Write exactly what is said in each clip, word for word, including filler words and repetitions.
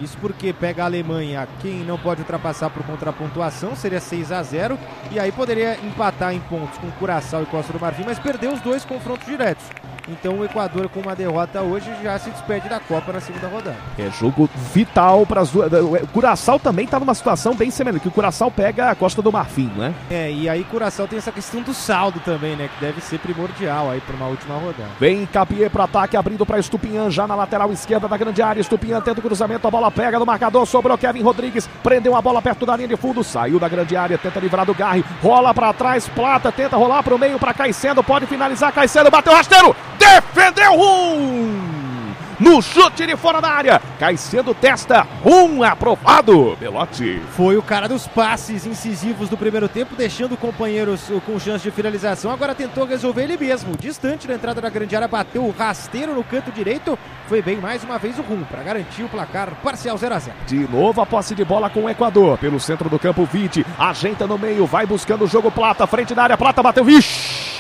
Isso porque pega a Alemanha, quem não pode ultrapassar por contrapontuação, seria seis a zero, e aí poderia empatar em pontos com Curaçao e Costa do Marfim, mas perdeu os dois confrontos diretos. Então o Equador, com uma derrota hoje, já se despede da Copa na segunda rodada. É jogo vital para as duas. O Curaçao também está numa situação bem semelhante, que o Curaçao pega a Costa do Marfim, né? É, e aí Curaçao tem essa questão do saldo também, né? Que deve ser primordial aí para uma última rodada. Vem Capié para ataque, abrindo para Estupinhan, já na lateral esquerda da grande área. Estupinhan tenta o cruzamento, a bola pega no marcador, sobrou Kevin Rodrigues, prendeu a bola perto da linha de fundo, saiu da grande área, tenta livrar do Garri, rola para trás, Plata, tenta rolar para o meio para Caicedo, pode finalizar, Caicedo bateu rasteiro, defendeu um! No chute de fora da área, Caicedo testa, um aprovado, Belotti. Foi o cara dos passes incisivos do primeiro tempo, deixando companheiros com chance de finalização, agora tentou resolver ele mesmo, distante da entrada da grande área, bateu o rasteiro no canto direito, foi bem mais uma vez o Rum, para garantir o placar parcial zero a zero. De novo a posse de bola com o Equador, pelo centro do campo, Vite, ajeita no meio, vai buscando o jogo, Plata, frente da área, Plata bateu, vixe!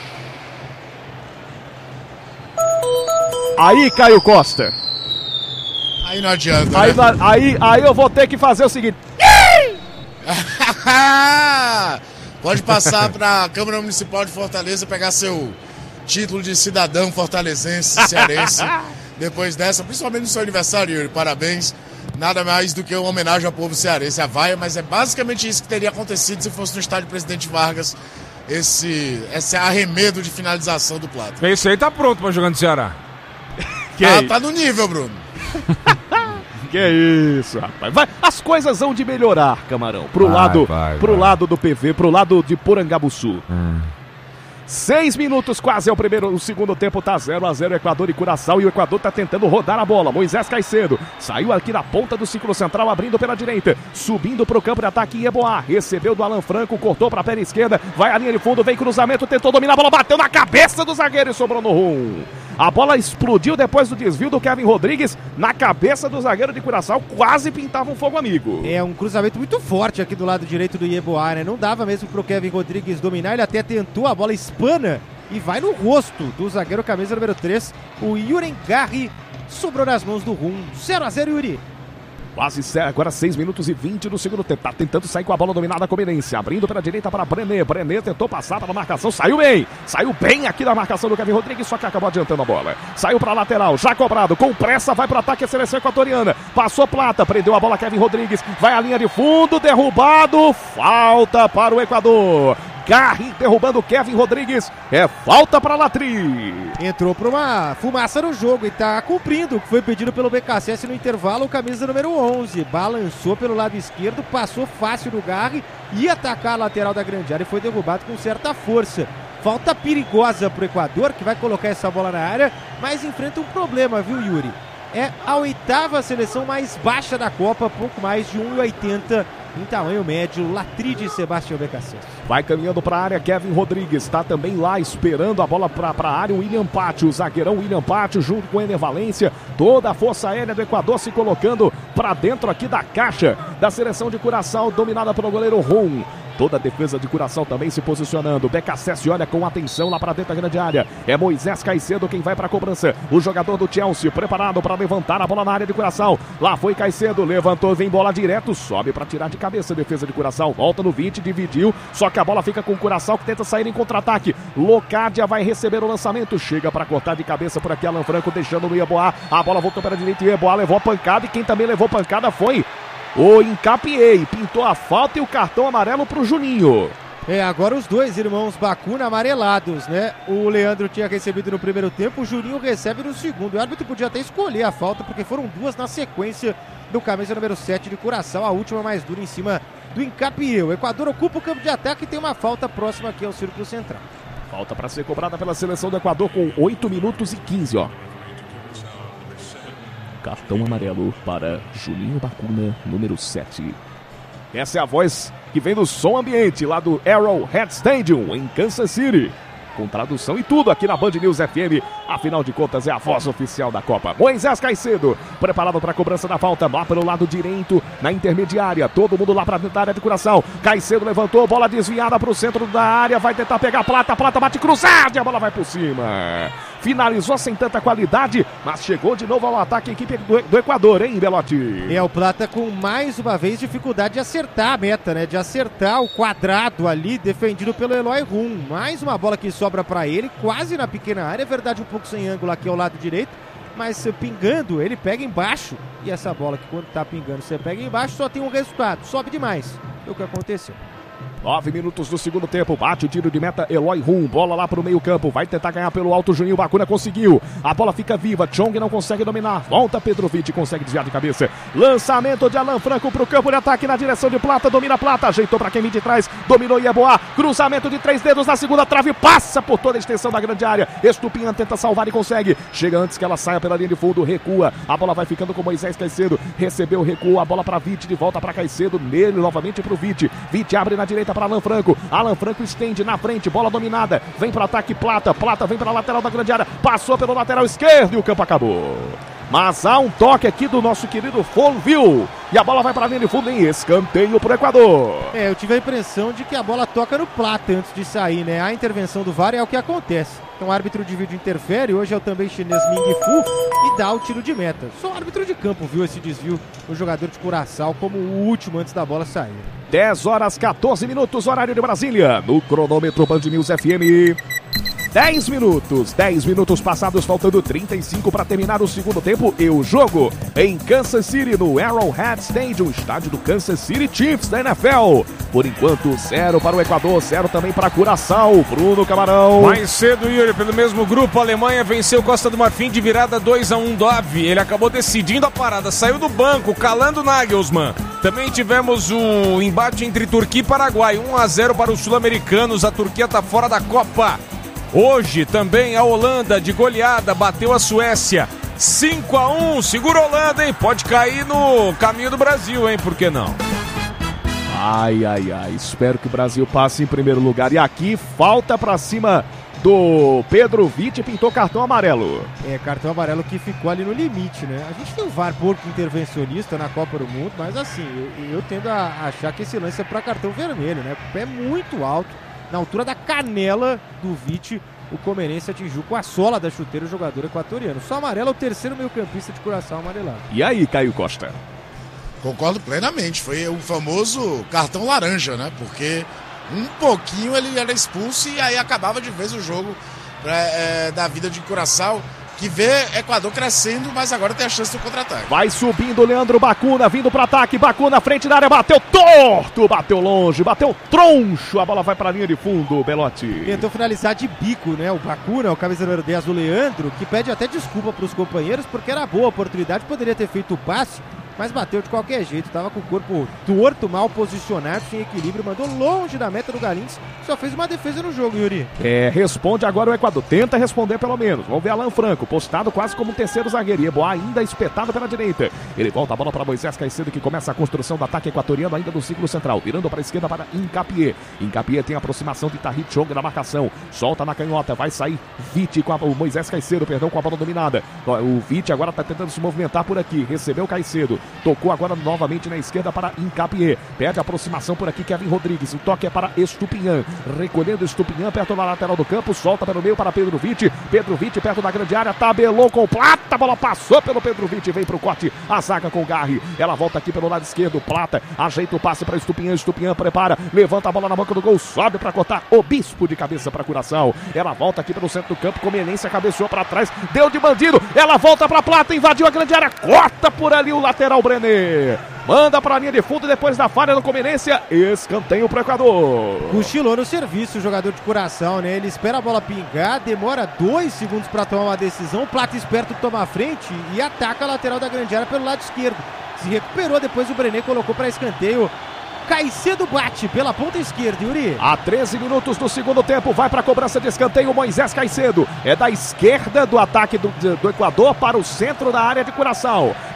Aí, Caio Costa. Aí não adianta, aí, né? aí, aí eu vou ter que fazer o seguinte. Pode passar para a Câmara Municipal de Fortaleza pegar seu título de cidadão fortalezense, cearense. Depois dessa, principalmente no seu aniversário, Yuri, parabéns. Nada mais do que uma homenagem ao povo cearense, a vaia, mas é basicamente isso que teria acontecido se fosse no estádio Presidente Vargas, esse, esse arremedo de finalização do Plata. Esse aí tá pronto para jogar no Ceará. Que ah, tá no nível, Bruno. Que isso, rapaz. Vai, as coisas vão de melhorar, Camarão. Pro, vai, lado, vai, pro vai. lado do P V, pro lado de Porangabuçu. Hum. Seis minutos quase é o primeiro, o segundo tempo tá zero a zero, Equador e Curaçao, e o Equador tá tentando rodar a bola. Moisés Caicedo saiu aqui na ponta do círculo central, abrindo pela direita, subindo pro campo de ataque Ieboá, recebeu do Alan Franco, cortou pra perna esquerda, vai à linha de fundo, vem cruzamento, tentou dominar a bola, bateu na cabeça do zagueiro e sobrou no Rum. A bola explodiu depois do desvio do Kevin Rodrigues na cabeça do zagueiro de Curaçao, quase pintava um fogo amigo. É um cruzamento muito forte aqui do lado direito do Ieboá, né? Não dava mesmo pro Kevin Rodrigues dominar, ele até tentou, a bola espana e vai no rosto do zagueiro camisa número três, o Yuren Garri, sobrou nas mãos do Rum. zero a zero, Yuri. Quase agora seis minutos e vinte no segundo tempo. Tá tentando sair com a bola dominada a Comirense. Abrindo pela direita para Brené. Brené tentou passar pela marcação. Saiu bem. Saiu bem aqui da marcação do Kevin Rodrigues. Só que acabou adiantando a bola. Saiu para lateral. Já cobrado. Com pressa. Vai para o ataque a seleção equatoriana. Passou Plata. Prendeu a bola Kevin Rodrigues. Vai à linha de fundo. Derrubado. Falta para o Equador. Garri derrubando Kevin Rodrigues. É falta para Latri. Entrou para uma fumaça no jogo e tá cumprindo o que foi pedido pelo B K C S no intervalo. O camisa número onze balançou pelo lado esquerdo, passou fácil no Garri, ia atacar a lateral da grande área e foi derrubado com certa força. Falta perigosa para o Equador, que vai colocar essa bola na área, mas enfrenta um problema, viu, Yuri? É a oitava seleção mais baixa da Copa, pouco mais de um metro e oitenta em tamanho médio. Latri de Sebastião B K C S. Vai caminhando para a área, Kevin Rodrigues está também lá esperando a bola para a área, o William Pátio, o zagueirão William Pátio junto com o Ener Valência, toda a força aérea do Equador se colocando para dentro aqui da caixa da seleção de Curaçao, dominada pelo goleiro Rum. Toda a defesa de Curaçao também se posicionando. B K C S olha com atenção lá para dentro da grande área. É Moisés Caicedo quem vai para a cobrança. O jogador do Chelsea preparado para levantar a bola na área de Curaçao. Lá foi Caicedo, levantou, vem bola direto, sobe para tirar de cabeça a defesa de Curaçao. Volta no vinte, dividiu, só que a bola fica com o Curaçao que tenta sair em contra-ataque. Locádia vai receber o lançamento, chega para cortar de cabeça por aqui Alan Franco, deixando no Ieboá. A bola voltou para a direita e o Ieboá levou a pancada, e quem também levou pancada foi o Incapié, pintou a falta e o cartão amarelo pro Juninho. É, agora os dois irmãos Bacuna amarelados, né? O Leandro tinha recebido no primeiro tempo, o Juninho recebe no segundo. O árbitro podia até escolher a falta, porque foram duas na sequência do camisa número sete de Curaçao, a última mais dura em cima do Incapié. O Equador ocupa o campo de ataque e tem uma falta próxima aqui ao círculo central. Falta para ser cobrada pela seleção do Equador com oito minutos e quinze, ó. Cartão amarelo para Juninho Bacuna, número sete. Essa é a voz que vem do som ambiente lá do Arrowhead Stadium, em Kansas City. Com tradução e tudo aqui na Band News F M. Afinal de contas, é a voz oficial da Copa. Moisés Caicedo, preparado para a cobrança da falta. Lá pelo lado direito, na intermediária. Todo mundo lá para dentro da área de Curaçao. Caicedo levantou, bola desviada para o centro da área. Vai tentar pegar a Plata. Plata bate cruzada e a bola vai por cima. finalizou sem tanta qualidade, mas chegou de novo ao ataque a equipe do, do Equador, hein, Belotti? É, o Plata com mais uma vez dificuldade de acertar a meta, né? De acertar o quadrado ali, defendido pelo Eloy Rum. Mais uma bola que sobra para ele, quase na pequena área, é verdade um pouco sem ângulo aqui ao lado direito, mas pingando, ele pega embaixo. E essa bola que quando tá pingando, você pega embaixo, só tem um resultado, sobe demais. Foi o que aconteceu. Nove minutos do segundo tempo, bate o tiro de meta Eloy Rum, bola lá pro meio campo, vai tentar ganhar pelo alto, Juninho Bacuna conseguiu, a bola fica viva, Chong não consegue dominar, volta Petrovic, consegue desviar de cabeça, lançamento de Alan Franco pro campo de ataque na direção de Plata, domina Plata, ajeitou pra quem vem de trás, dominou Ieboá, cruzamento de três dedos na segunda trave, passa por toda a extensão da grande área, Estupinhan tenta salvar e consegue, chega antes que ela saia pela linha de fundo, recua, a bola vai ficando com Moisés Caicedo, recebeu, recua, a bola pra Vitti, de volta pra Caicedo, nele novamente pro Vitti, Vitti abre na direita para Alan Franco, Alan Franco estende na frente, bola dominada, vem para ataque Plata, Plata vem para a lateral da grande área, passou pelo lateral esquerdo e o campo acabou. Mas há um toque aqui do nosso querido Folville e a bola vai para a linha de fundo em escanteio para o Equador. É, eu tive a impressão de que a bola toca no Plata antes de sair, né? A intervenção do V A R é o que acontece. Então o árbitro de vídeo interfere, hoje é o também chinês Ming Fu, e dá o tiro de meta. Só o árbitro de campo viu esse desvio, o jogador de Curaçao, como o último antes da bola sair. dez horas, catorze minutos, horário de Brasília, no cronômetro Band News F M. dez minutos, dez minutos passados, faltando trinta e cinco para terminar o segundo tempo e o jogo em Kansas City, no Arrowhead Stadium, estádio do Kansas City Chiefs da N F L. Por enquanto, zero para o Equador, zero também para Curaçao. Bruno Camarão. Mais cedo, Yuri, pelo mesmo grupo, a Alemanha venceu Costa do Marfim de virada dois a um Dove. Ele acabou decidindo a parada, saiu do banco, calando Nagelsmann. Também tivemos o embate entre Turquia e Paraguai, um a zero para os sul-americanos. A Turquia está fora da Copa. Hoje também a Holanda de goleada bateu a Suécia cinco a um, segura a Holanda, hein? Pode cair no caminho do Brasil, hein? Por que não? Ai, ai, ai, espero que o Brasil passe em primeiro lugar. E aqui falta pra cima do Petrovic, pintou cartão amarelo. É, cartão amarelo que ficou ali no limite, né? A gente tem o V A R pouco intervencionista na Copa do Mundo, mas assim, eu, eu tendo a achar que esse lance é pra cartão vermelho, né? O pé é muito alto. Na altura da canela do Vitti, o comenense atingiu com a sola da chuteira o jogador equatoriano. Só amarelo é o terceiro meio-campista de Curaçao amarelado. E aí, Caio Costa? Concordo plenamente. Foi o famoso cartão laranja, né? Porque um pouquinho ele era expulso e aí acabava de vez o jogo pra, é, da vida de Curaçao, que vê Equador crescendo, mas agora tem a chance do contra-ataque. Vai subindo Leandro Bacuna, vindo para ataque, Bacuna na frente da área, bateu torto, bateu longe, bateu troncho, a bola vai para a linha de fundo, Belotti. Tentou finalizar de bico, né, o Bacuna, o camisa número dez, o Leandro, que pede até desculpa para os companheiros, porque era boa oportunidade, poderia ter feito o passe, mas bateu de qualquer jeito, estava com o corpo torto, mal posicionado, sem equilíbrio, mandou longe da meta do Galinhos, só fez uma defesa no jogo, Yuri. É, responde agora o Equador, tenta responder pelo menos, vamos ver Alan Franco, postado quase como um terceiro zagueiro, Ieboá ainda espetado pela direita, ele volta a bola para Moisés Caicedo, que começa a construção do ataque equatoriano ainda do círculo central, virando para a esquerda para Incapié, Incapié tem a aproximação de Tahith Chong na marcação, solta na canhota, vai sair Vitti com a, o Moisés Caicedo, perdão, com a bola dominada, o Vitti agora está tentando se movimentar por aqui, recebeu Caicedo, tocou agora novamente na esquerda para Incapié. Pede a aproximação por aqui, Kevin Rodrigues. O toque é para Estupinhan. Recolhendo Estupinhan perto da lateral do campo. Solta pelo meio para Petrovic. Petrovic perto da grande área. Tabelou com Plata. A bola passou pelo Petrovic. Vem para o corte. A zaga com o Garri. Ela volta aqui pelo lado esquerdo. Plata ajeita o passe para Estupinhan. Estupinhan prepara. Levanta a bola na banca do gol. Sobe para cortar. O Bispo de cabeça para Curaçao. Ela volta aqui pelo centro do campo. Comenense cabeceou para trás. Deu de bandido. Ela volta para Plata. Invadiu a grande área. Corta por ali o lateral Brenner. Manda para a linha de fundo depois da falha no Comenência. Escanteio para o Equador. Cochilou no serviço o jogador de Curaçao, né? Ele espera a bola pingar, demora dois segundos para tomar uma decisão. O Plata esperto toma a frente e ataca a lateral da grande área pelo lado esquerdo. Se recuperou, depois o Brené colocou para escanteio. Caicedo bate pela ponta esquerda, Yuri. A treze minutos do segundo tempo, vai para a cobrança de escanteio Moisés Caicedo. É da esquerda do ataque do, do Equador para o centro da área de Curaçao.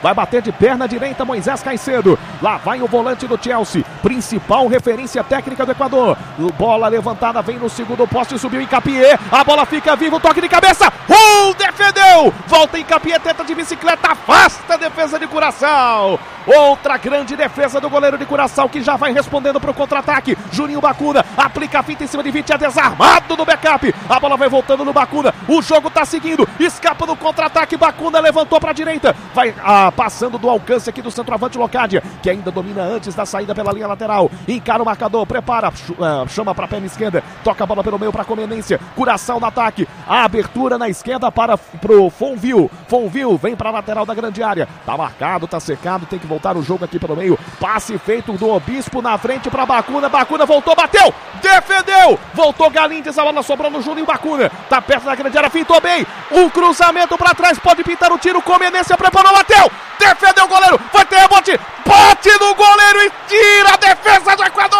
vai bater de perna direita Moisés Caicedo. Lá vai o volante do Chelsea, principal referência técnica do Equador. Bola levantada, vem no segundo poste, subiu Hincapié, a bola fica viva, o toque de cabeça, uh, defendeu, volta Hincapié, tenta de bicicleta, afasta a defesa de Curaçao. Outra grande defesa do goleiro de Curaçao, que já vai respondendo para o contra-ataque. Juninho Bacuna aplica a finta em cima de Vite, é desarmado no backup, a bola vai voltando no Bacuna, o jogo tá seguindo, escapa do contra-ataque, Bacuna levantou para a direita, vai ah, passando do alcance aqui do centroavante Locádia, que ainda domina antes da saída pela linha lateral, encara o marcador, prepara, uh, chama para a perna esquerda, toca a bola pelo meio para a Comenência, Curaçao no ataque, a abertura na esquerda para pro Fonville, Fonville vem para a lateral da grande área, tá marcado, tá secado, tem que voltar o jogo aqui pelo meio, passe feito do Obispo na frente para Bacuna, Bacuna voltou, bateu, defendeu, voltou Galindes, a bola sobrou no Juninho Bacuna, tá perto da grande área, fintou bem, um cruzamento para trás, pode pintar o tiro, Comenência preparou, bateu, defendeu o goleiro, vai ter rebote, bate no goleiro e tira a defesa do Equador!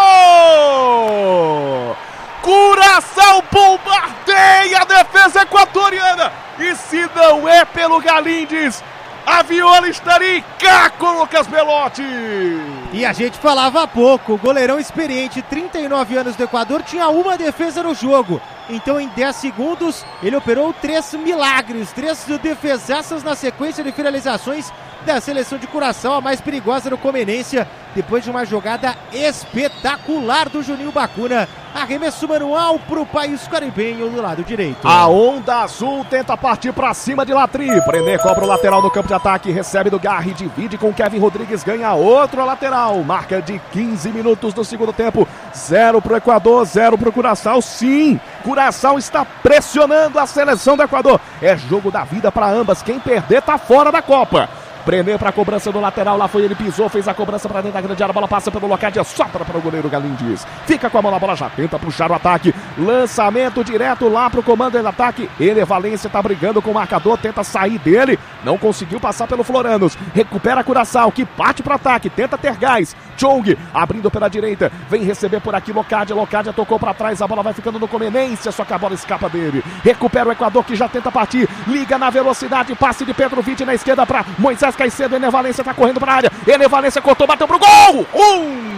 Curaçao bombardeia a defesa equatoriana, e se não é pelo Galindes, a Viola estaria em cá com o Lucas Belotti. E a gente falava há pouco, o goleirão experiente, trinta e nove anos do Equador, tinha uma defesa no jogo. Então em dez segundos ele operou três milagres, três defesaças na sequência de finalizações da seleção de Curaçao, a mais perigosa do Comenência, depois de uma jogada espetacular do Juninho Bacuna. Arremesso manual pro país caribenho do lado direito. A onda azul tenta partir pra cima de Latri. Brené cobra o lateral no campo de ataque, recebe do Garri, divide com Kevin Rodrigues, ganha outro lateral. Marca de quinze minutos do segundo tempo. Zero pro Equador, zero pro Curaçao. Sim, Curaçao está pressionando a seleção do Equador. É jogo da vida para ambas. Quem perder tá fora da Copa. Brené para a cobrança do lateral, lá foi ele, pisou, fez a cobrança para dentro da grande área, a bola passa pelo Locádia, sopra para o goleiro Galindes, fica com a mão na bola, já tenta puxar o ataque, lançamento direto lá para o comando de ataque, ele, Valência, tá brigando com o marcador, tenta sair dele, não conseguiu passar pelo Floranos, recupera Curaçao, que parte para o ataque, tenta ter gás, Chong, abrindo pela direita, vem receber por aqui Locádia, Locádia tocou para trás, a bola vai ficando no Comenência, só que a bola escapa dele, recupera o Equador, que já tenta partir, liga na velocidade, passe de Pedro Vite na esquerda para Moisés Caicedo, Ener Valência tá correndo para a área, Ener Valência cortou, bateu pro gol, um!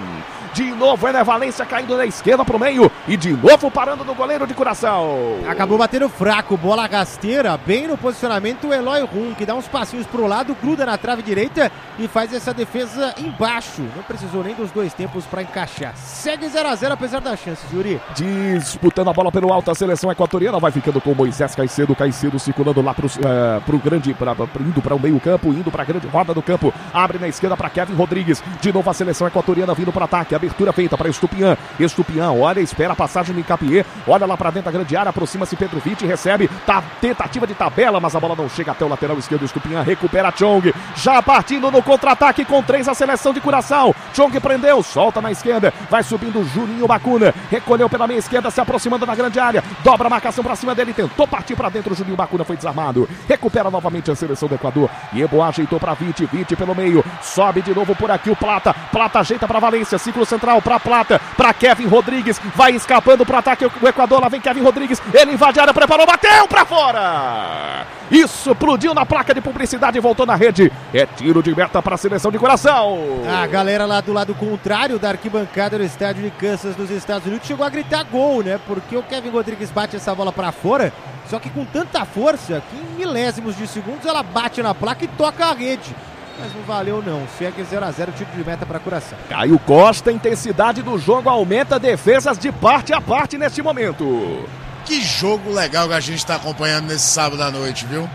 De novo Ener Valência caindo na esquerda pro meio e de novo parando no goleiro de Curaçao. Acabou batendo fraco, bola rasteira, bem no posicionamento o Eloy Rum, que dá uns passinhos pro lado, gruda na trave direita e faz essa defesa embaixo. Não precisou nem dos dois tempos para encaixar. Segue zero a zero apesar das chances, Yuri. Disputando a bola pelo alto, a seleção equatoriana vai ficando com Moisés Caicedo, Caicedo circulando lá pro, uh, pro grande, pra, pra, indo para o meio campo, indo para a grande roda do campo, abre na esquerda para Kevin Rodrigues, de novo a seleção equatoriana vindo para ataque, abertura feita para Estupiñán, Estupiñán olha, espera a passagem do Hincapié, olha lá para dentro da grande área, aproxima-se Pedro Vite, recebe, tá, tentativa de tabela, mas a bola não chega até o lateral esquerdo, Estupiñán recupera Chong, já partindo no contra-ataque com três a seleção de Curaçao, Chong prendeu, solta na esquerda, vai subindo Juninho Bacuna, recolheu pela meia esquerda, se aproximando da grande área, dobra a marcação para cima dele, tentou partir para dentro, Juninho Bacuna foi desarmado, recupera novamente a seleção do Equador, Yeboah ajeitou para Vite, Vite pelo meio, sobe de novo por aqui o Plata, Plata ajeita para Valência, ciclo central para Plata, para Kevin Rodrigues, vai escapando para o ataque o Equador, lá vem Kevin Rodrigues, ele invade a área, preparou, bateu para fora! Isso, explodiu na placa de publicidade e voltou na rede, é tiro de meta para a seleção de Curaçao. A galera lá do lado contrário da arquibancada do estádio de Kansas dos Estados Unidos chegou a gritar gol, né? Porque o Kevin Rodrigues bate essa bola para fora, só que com tanta força que em milésimos de segundos ela bate na placa e toca a rede. Mas não valeu não, segue zero a zero, tiro de meta para Curaçao. Caio Costa, a intensidade do jogo aumenta, defesas de parte a parte neste momento. Que jogo legal que a gente está acompanhando nesse sábado à noite, viu?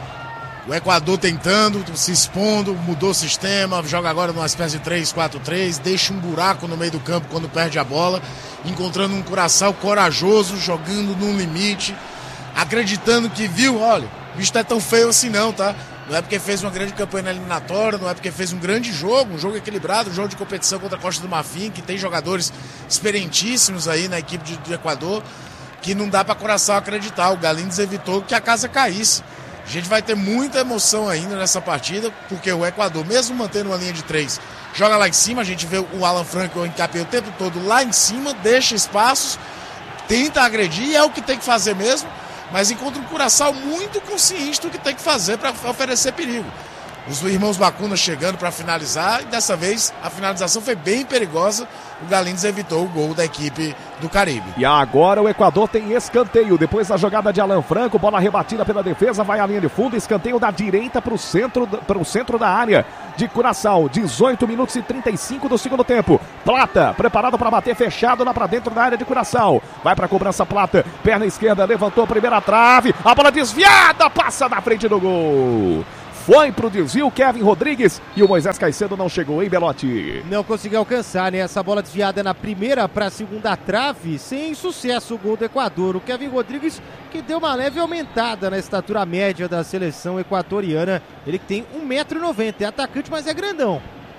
O Equador tentando, se expondo, mudou o sistema, joga agora numa espécie de três quatro três, deixa um buraco no meio do campo quando perde a bola, encontrando um Curaçao corajoso, jogando no limite, acreditando que, viu, olha, o bicho não é tão feio assim não, tá? Não é porque fez uma grande campanha na eliminatória, não é porque fez um grande jogo, um jogo equilibrado, um jogo de competição contra a Costa do Marfim, que tem jogadores experientíssimos aí na equipe de, do Equador, que não dá para Curaçao acreditar. O Galindes evitou que a casa caísse. A gente vai ter muita emoção ainda nessa partida, porque o Equador, mesmo mantendo uma linha de três, joga lá em cima, a gente vê o Alan Franco o Hincapié o tempo todo lá em cima, deixa espaços, tenta agredir, é o que tem que fazer mesmo, mas encontra um Curaçao muito consciente do que tem que fazer para oferecer perigo. Os irmãos Bacuna chegando para finalizar, e dessa vez a finalização foi bem perigosa. O Galindes evitou o gol da equipe do Caribe. E agora o Equador tem escanteio. Depois da jogada de Alan Franco, bola rebatida pela defesa, vai à linha de fundo, escanteio da direita para o centro, pro centro da área de Curaçao. dezoito minutos e trinta e cinco do segundo tempo. Plata, preparado para bater, fechado lá para dentro da área de Curaçao. Vai para a cobrança Plata, perna esquerda, levantou a primeira trave, a bola desviada, passa na frente do gol. Foi pro desvio Kevin Rodrigues e o Moisés Caicedo não chegou, hein, Belotti? Não conseguiu alcançar, né? Essa bola desviada na primeira para a segunda trave, sem sucesso o gol do Equador. O Kevin Rodrigues que deu uma leve aumentada na estatura média da seleção equatoriana. Ele que tem um metro e noventa, é atacante, mas é grandão.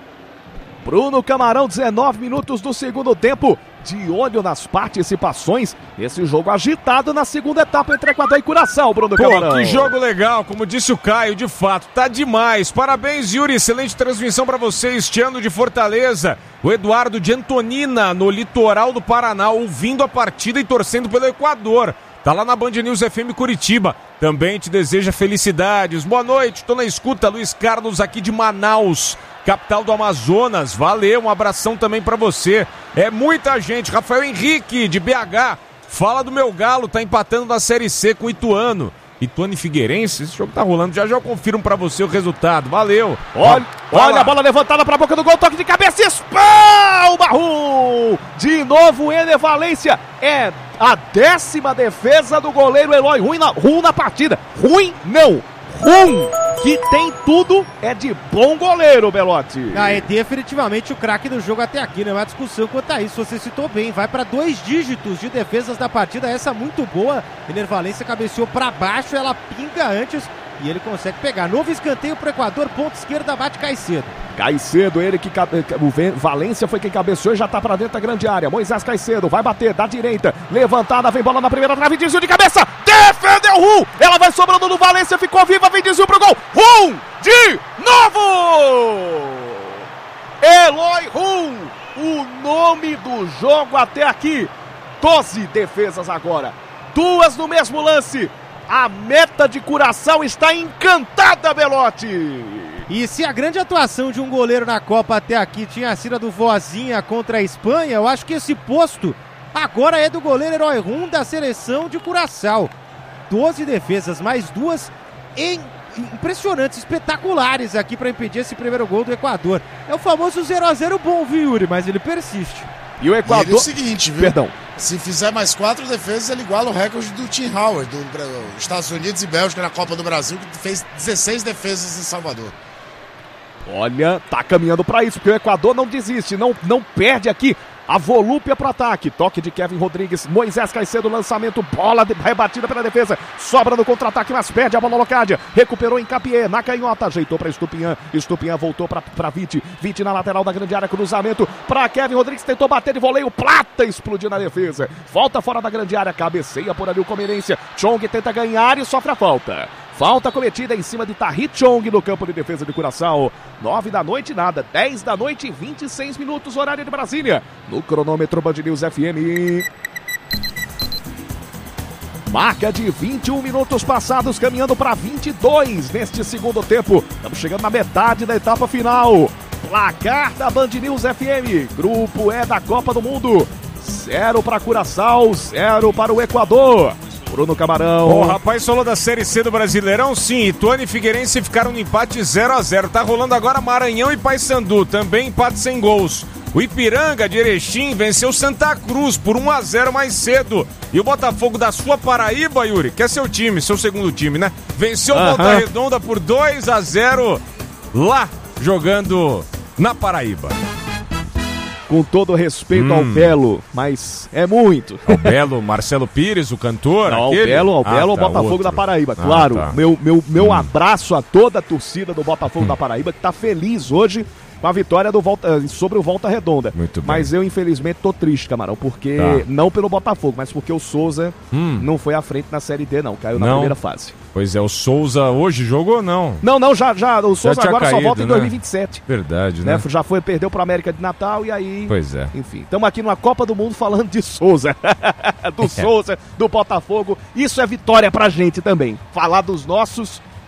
Bruno Camarão, dezenove minutos do segundo tempo. De olho nas participações, esse jogo agitado na segunda etapa entre Equador e Curaçao, Bruno Pô, Camarão. Que jogo legal, como disse o Caio, de fato, tá demais. Parabéns, Yuri, excelente transmissão pra você este ano de Fortaleza. O Eduardo de Antonina, no litoral do Paraná, ouvindo a partida e torcendo pelo Equador. Tá lá na Band News F M Curitiba. Também te deseja felicidades. Boa noite, tô na escuta. Luiz Carlos aqui de Manaus, capital do Amazonas. Valeu, um abração também pra você. É muita gente. Rafael Henrique de B H. Fala do meu Galo, tá empatando na Série C com o Ituano. Ituano e Figueirense, esse jogo tá rolando. Já já eu confirmo pra você o resultado. Valeu. Olha, olha a bola levantada pra boca do gol, toque de cabeça, espalma, Ru! De novo, Ener Valência. É a décima defesa do goleiro Eloy Ruim na, ruim na partida. Ruim não, Rum, que tem tudo, é de bom goleiro, Belotti. Ah, é definitivamente o craque do jogo até aqui, não é uma discussão quanto a isso. Você citou bem, vai para dois dígitos de defesas da partida, essa muito boa. Ener Valência cabeceou para baixo, ela pinga antes e ele consegue pegar. Novo escanteio pro Equador, ponta esquerda, bate Caicedo. Caicedo, ele que cabe... o Valência foi quem cabeceou e já tá pra dentro da grande área. Moisés Caicedo vai bater da direita, levantada, vem bola na primeira trave, desvio de cabeça, defendeu Rum, ela vai sobrando no Valência, ficou viva, vem desvio pro gol, Rum, de novo! Eloy Rum, o nome do jogo até aqui, doze defesas agora, duas no mesmo lance. A meta de Curaçao está encantada, Belotti. E se a grande atuação de um goleiro na Copa até aqui tinha sido a do Vozinha contra a Espanha, eu acho que esse posto agora é do goleiro Eloy Rum da seleção de Curaçao. doze defesas, mais duas em... impressionantes, espetaculares aqui para impedir esse primeiro gol do Equador. É o famoso zero a zero bom, viu, Yuri? Mas ele persiste. E o Equador... E ele é o seguinte, viu? Perdão. Se fizer mais quatro defesas, ele iguala o recorde do Tim Howard, dos do Estados Unidos e Bélgica na Copa do Brasil, que fez dezesseis defesas em Salvador. Olha, tá caminhando para isso, porque o Equador não desiste, não, não perde aqui a volúpia pro ataque. Toque de Kevin Rodrigues, Moisés Caicedo, lançamento, bola de, rebatida pela defesa, sobra no contra-ataque, mas perde a bola Locádia, recuperou em Capié, na canhota, ajeitou para Estupinhan, Estupinhan voltou para para Vite, Vite na lateral da grande área, cruzamento para Kevin Rodrigues, tentou bater de voleio, Plata explodiu na defesa, volta fora da grande área, cabeceia por ali o Comerência, Chong tenta ganhar e sofre a falta. Falta cometida em cima de Tahith Chong no campo de defesa de Curaçao. nove da noite, nada. dez da noite e vinte e seis minutos, horário de Brasília. No cronômetro Band News F M. Marca de vinte e um minutos passados, caminhando para vinte e dois neste segundo tempo. Estamos chegando na metade da etapa final. Placar da Band News F M. Grupo E da Copa do Mundo. Zero para Curaçao, zero para o Equador. Bruno Camarão. O rapaz falou da Série C do Brasileirão, sim. Ituano e Figueirense ficaram no empate zero a zero. Tá rolando agora Maranhão e Paysandu, também empate sem gols. O Ipiranga de Erechim venceu Santa Cruz por um a zero mais cedo. E o Botafogo da sua Paraíba, Yuri, que é seu time, seu segundo time, né? Venceu o uh-huh. Volta Redonda por dois a zero lá, jogando na Paraíba. Com todo respeito hum. ao Belo, mas é muito. Ao Belo, Marcelo Pires, o cantor? Não, ao Belo, ao Belo, ah, tá, Botafogo outro. da Paraíba. Ah, claro, tá. meu, meu, meu hum. abraço a toda a torcida do Botafogo hum. da Paraíba, que tá feliz hoje com a vitória do Volta, sobre o Volta Redonda. Muito bem. Mas eu, infelizmente, tô triste, Camarão, porque, tá. não pelo Botafogo, mas porque o Souza hum. não foi à frente na Série D, não. Caiu na não. primeira fase. Pois é, o Souza hoje jogou ou não? Não, não, já, já o Souza já agora caído, só volta em né? dois mil e vinte e sete. Verdade, né? né? Já foi, perdeu pro América de Natal e aí... Pois é. Enfim, estamos aqui numa Copa do Mundo falando de Souza. do Souza, do Botafogo. Isso é vitória pra gente também. Falar dos nossos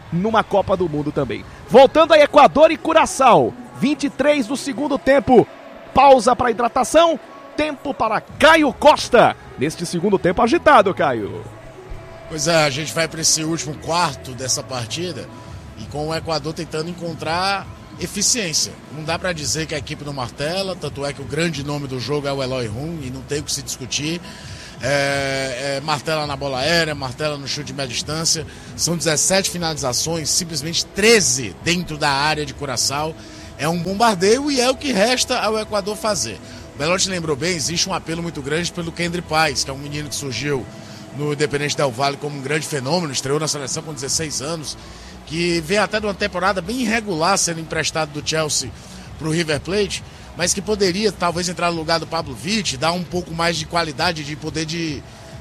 numa Copa do Mundo também. Voltando a Equador e Curaçao, vinte e três do segundo tempo, pausa para hidratação, tempo para Caio Costa, neste segundo tempo agitado, Caio. Pois é, a gente vai para esse último quarto dessa partida e com o Equador tentando encontrar eficiência. Não dá para dizer que a equipe não martela, tanto é que o grande nome do jogo é o Eloy Rum e não tem o que se discutir. É, é, martela na bola aérea, martela no chute de média distância. São dezessete finalizações, simplesmente treze dentro da área de Curaçao. É um bombardeio e é o que resta ao Equador fazer. O Belotti lembrou bem, existe um apelo muito grande pelo Kendry Paz, que é um menino que surgiu no Independente Del Valle como um grande fenômeno, estreou na seleção com dezesseis anos, que vem até de uma temporada bem irregular sendo emprestado do Chelsea para o River Plate, mas que poderia talvez entrar no lugar do Pablo Vitti, dar um pouco mais de qualidade, de poder de,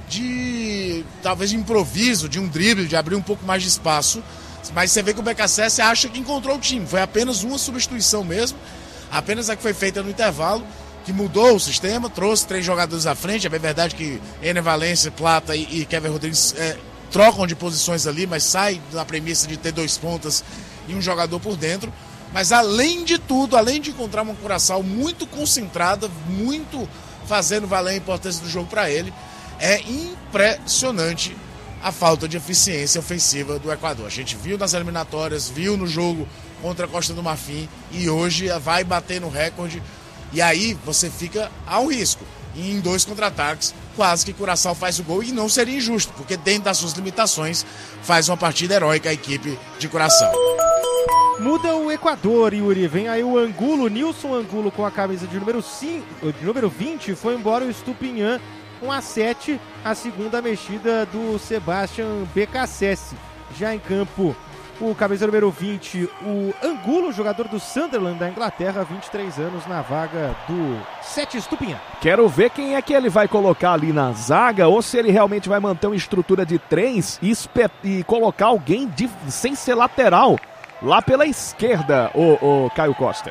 de talvez de improviso, de um drible, de abrir um pouco mais de espaço. Mas você vê que o B K C S acha que encontrou o time, foi apenas uma substituição mesmo, apenas a que foi feita no intervalo, que mudou o sistema, trouxe três jogadores à frente. É bem verdade que Ener Valencia, Plata e, e Kevin Rodrigues é, trocam de posições ali, mas sai da premissa de ter dois pontas e um jogador por dentro. Mas além de tudo, além de encontrar uma Curaçao muito concentrada, muito fazendo valer a importância do jogo para ele, é impressionante a falta de eficiência ofensiva do Equador. A gente viu nas eliminatórias, viu no jogo contra a Costa do Marfim e hoje vai bater no recorde. E aí você fica ao risco. E em dois contra-ataques, quase que Curaçao faz o gol e não seria injusto, porque dentro das suas limitações faz uma partida heróica a equipe de Curaçao. Muda o Equador, Yuri. Vem aí o Angulo, Nilson Angulo com a camisa de número, cinco, de número vinte. Foi embora o Estupinhan com a sete, a segunda mexida do Sebastian Becassese. Já em campo, o camisa número vinte, o Angulo, jogador do Sunderland da Inglaterra, vinte e três anos, na vaga do sete Estupinhan. Quero ver quem é que ele vai colocar ali na zaga, ou se ele realmente vai manter uma estrutura de três e, e colocar alguém de, sem ser lateral lá pela esquerda, o, o Caio Costa.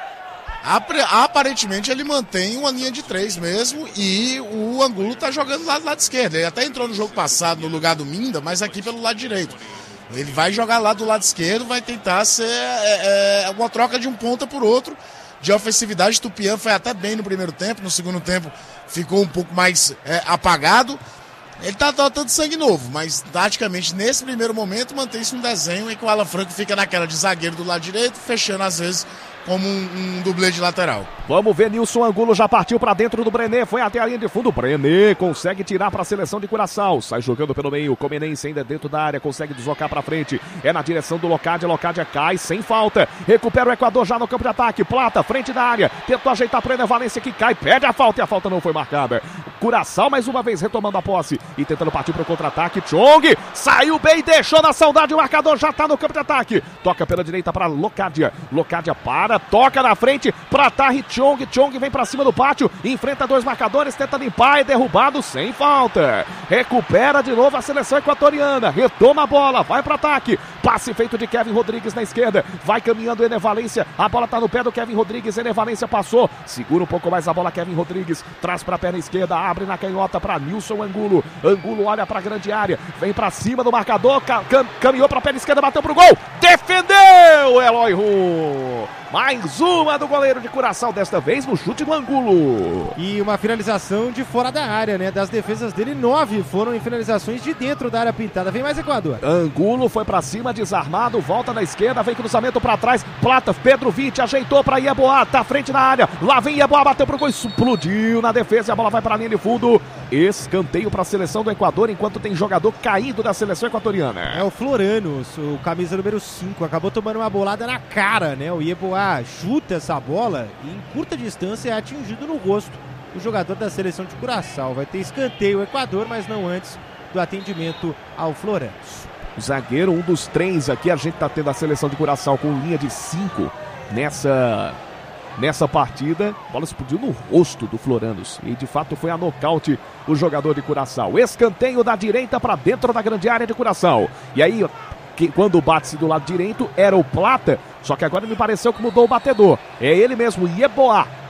Aparentemente ele mantém uma linha de três mesmo e o Angulo tá jogando lá do lado esquerdo. Ele até entrou no jogo passado no lugar do Minda, mas aqui pelo lado direito. Ele vai jogar lá do lado esquerdo, vai tentar ser é, é, uma troca de um ponta por outro de ofensividade. Tupian foi até bem no primeiro tempo, no segundo tempo ficou um pouco mais é, apagado. Ele tá tratando de sangue novo, mas taticamente nesse primeiro momento mantém-se um desenho em que o Alan Franco fica naquela de zagueiro do lado direito, fechando às vezes como um, um dublê de lateral. Vamos ver, Nilson Angulo já partiu para dentro do Brené, foi até a linha de fundo, Brené consegue tirar para a seleção de Curaçao, sai jogando pelo meio, Comenense ainda dentro da área, consegue deslocar para frente, é na direção do Locádia, Locádia cai sem falta, recupera o Equador já no campo de ataque, Plata, frente da área, tentou ajeitar para o Ener Valencia que cai, pede a falta e a falta não foi marcada. Curaçao mais uma vez retomando a posse e tentando partir para o contra-ataque, Chong saiu bem, deixou na saudade, o marcador já está no campo de ataque, toca pela direita para Locádia, Locádia para, toca na frente para Tahith Chong, Chong vem para cima do pátio, enfrenta dois marcadores, tenta limpar, é derrubado sem falta, recupera de novo a seleção equatoriana, retoma a bola, vai para ataque, passe feito de Kevin Rodrigues na esquerda, vai caminhando Ener Valencia, a bola tá no pé do Kevin Rodrigues, Ener Valencia passou, segura um pouco mais a bola Kevin Rodrigues, traz para a perna esquerda, abre na canhota para Nilson Angulo, Angulo olha para a grande área, vem para cima do marcador, cam caminhou para a perna esquerda, bateu pro gol, defendeu Eloy Rum, mais uma do goleiro de Curaçao, desta vez no chute do Angulo. E uma finalização de fora da área, né? Das defesas dele, nove foram em finalizações de dentro da área pintada. Vem mais Equador. Angulo foi pra cima, desarmado, volta na esquerda, vem cruzamento pra trás, Plata, Pedro Vitti ajeitou pra Ieboá, tá à frente na área, lá vem Ieboá, bateu pro gol, explodiu na defesa e a bola vai pra linha de fundo. Escanteio pra seleção do Equador, enquanto tem jogador caído da seleção equatoriana. É o Floranos, o camisa número cinco, acabou tomando uma bolada na cara, né? O Ieboá chuta essa bola e em curta distância é atingido no rosto o jogador da seleção de Curaçao. Vai ter escanteio o Equador, mas não antes do atendimento ao Floranos. O zagueiro, um dos três aqui, a gente tá tendo a seleção de Curaçao com linha de cinco nessa, nessa partida. A bola explodiu no rosto do Floranos e de fato foi a nocaute o jogador de Curaçao. Escanteio da direita para dentro da grande área de Curaçao. E aí, que, quando bate-se do lado direito, era o Plata, só que agora me pareceu que mudou o batedor. É ele mesmo, Ieboá,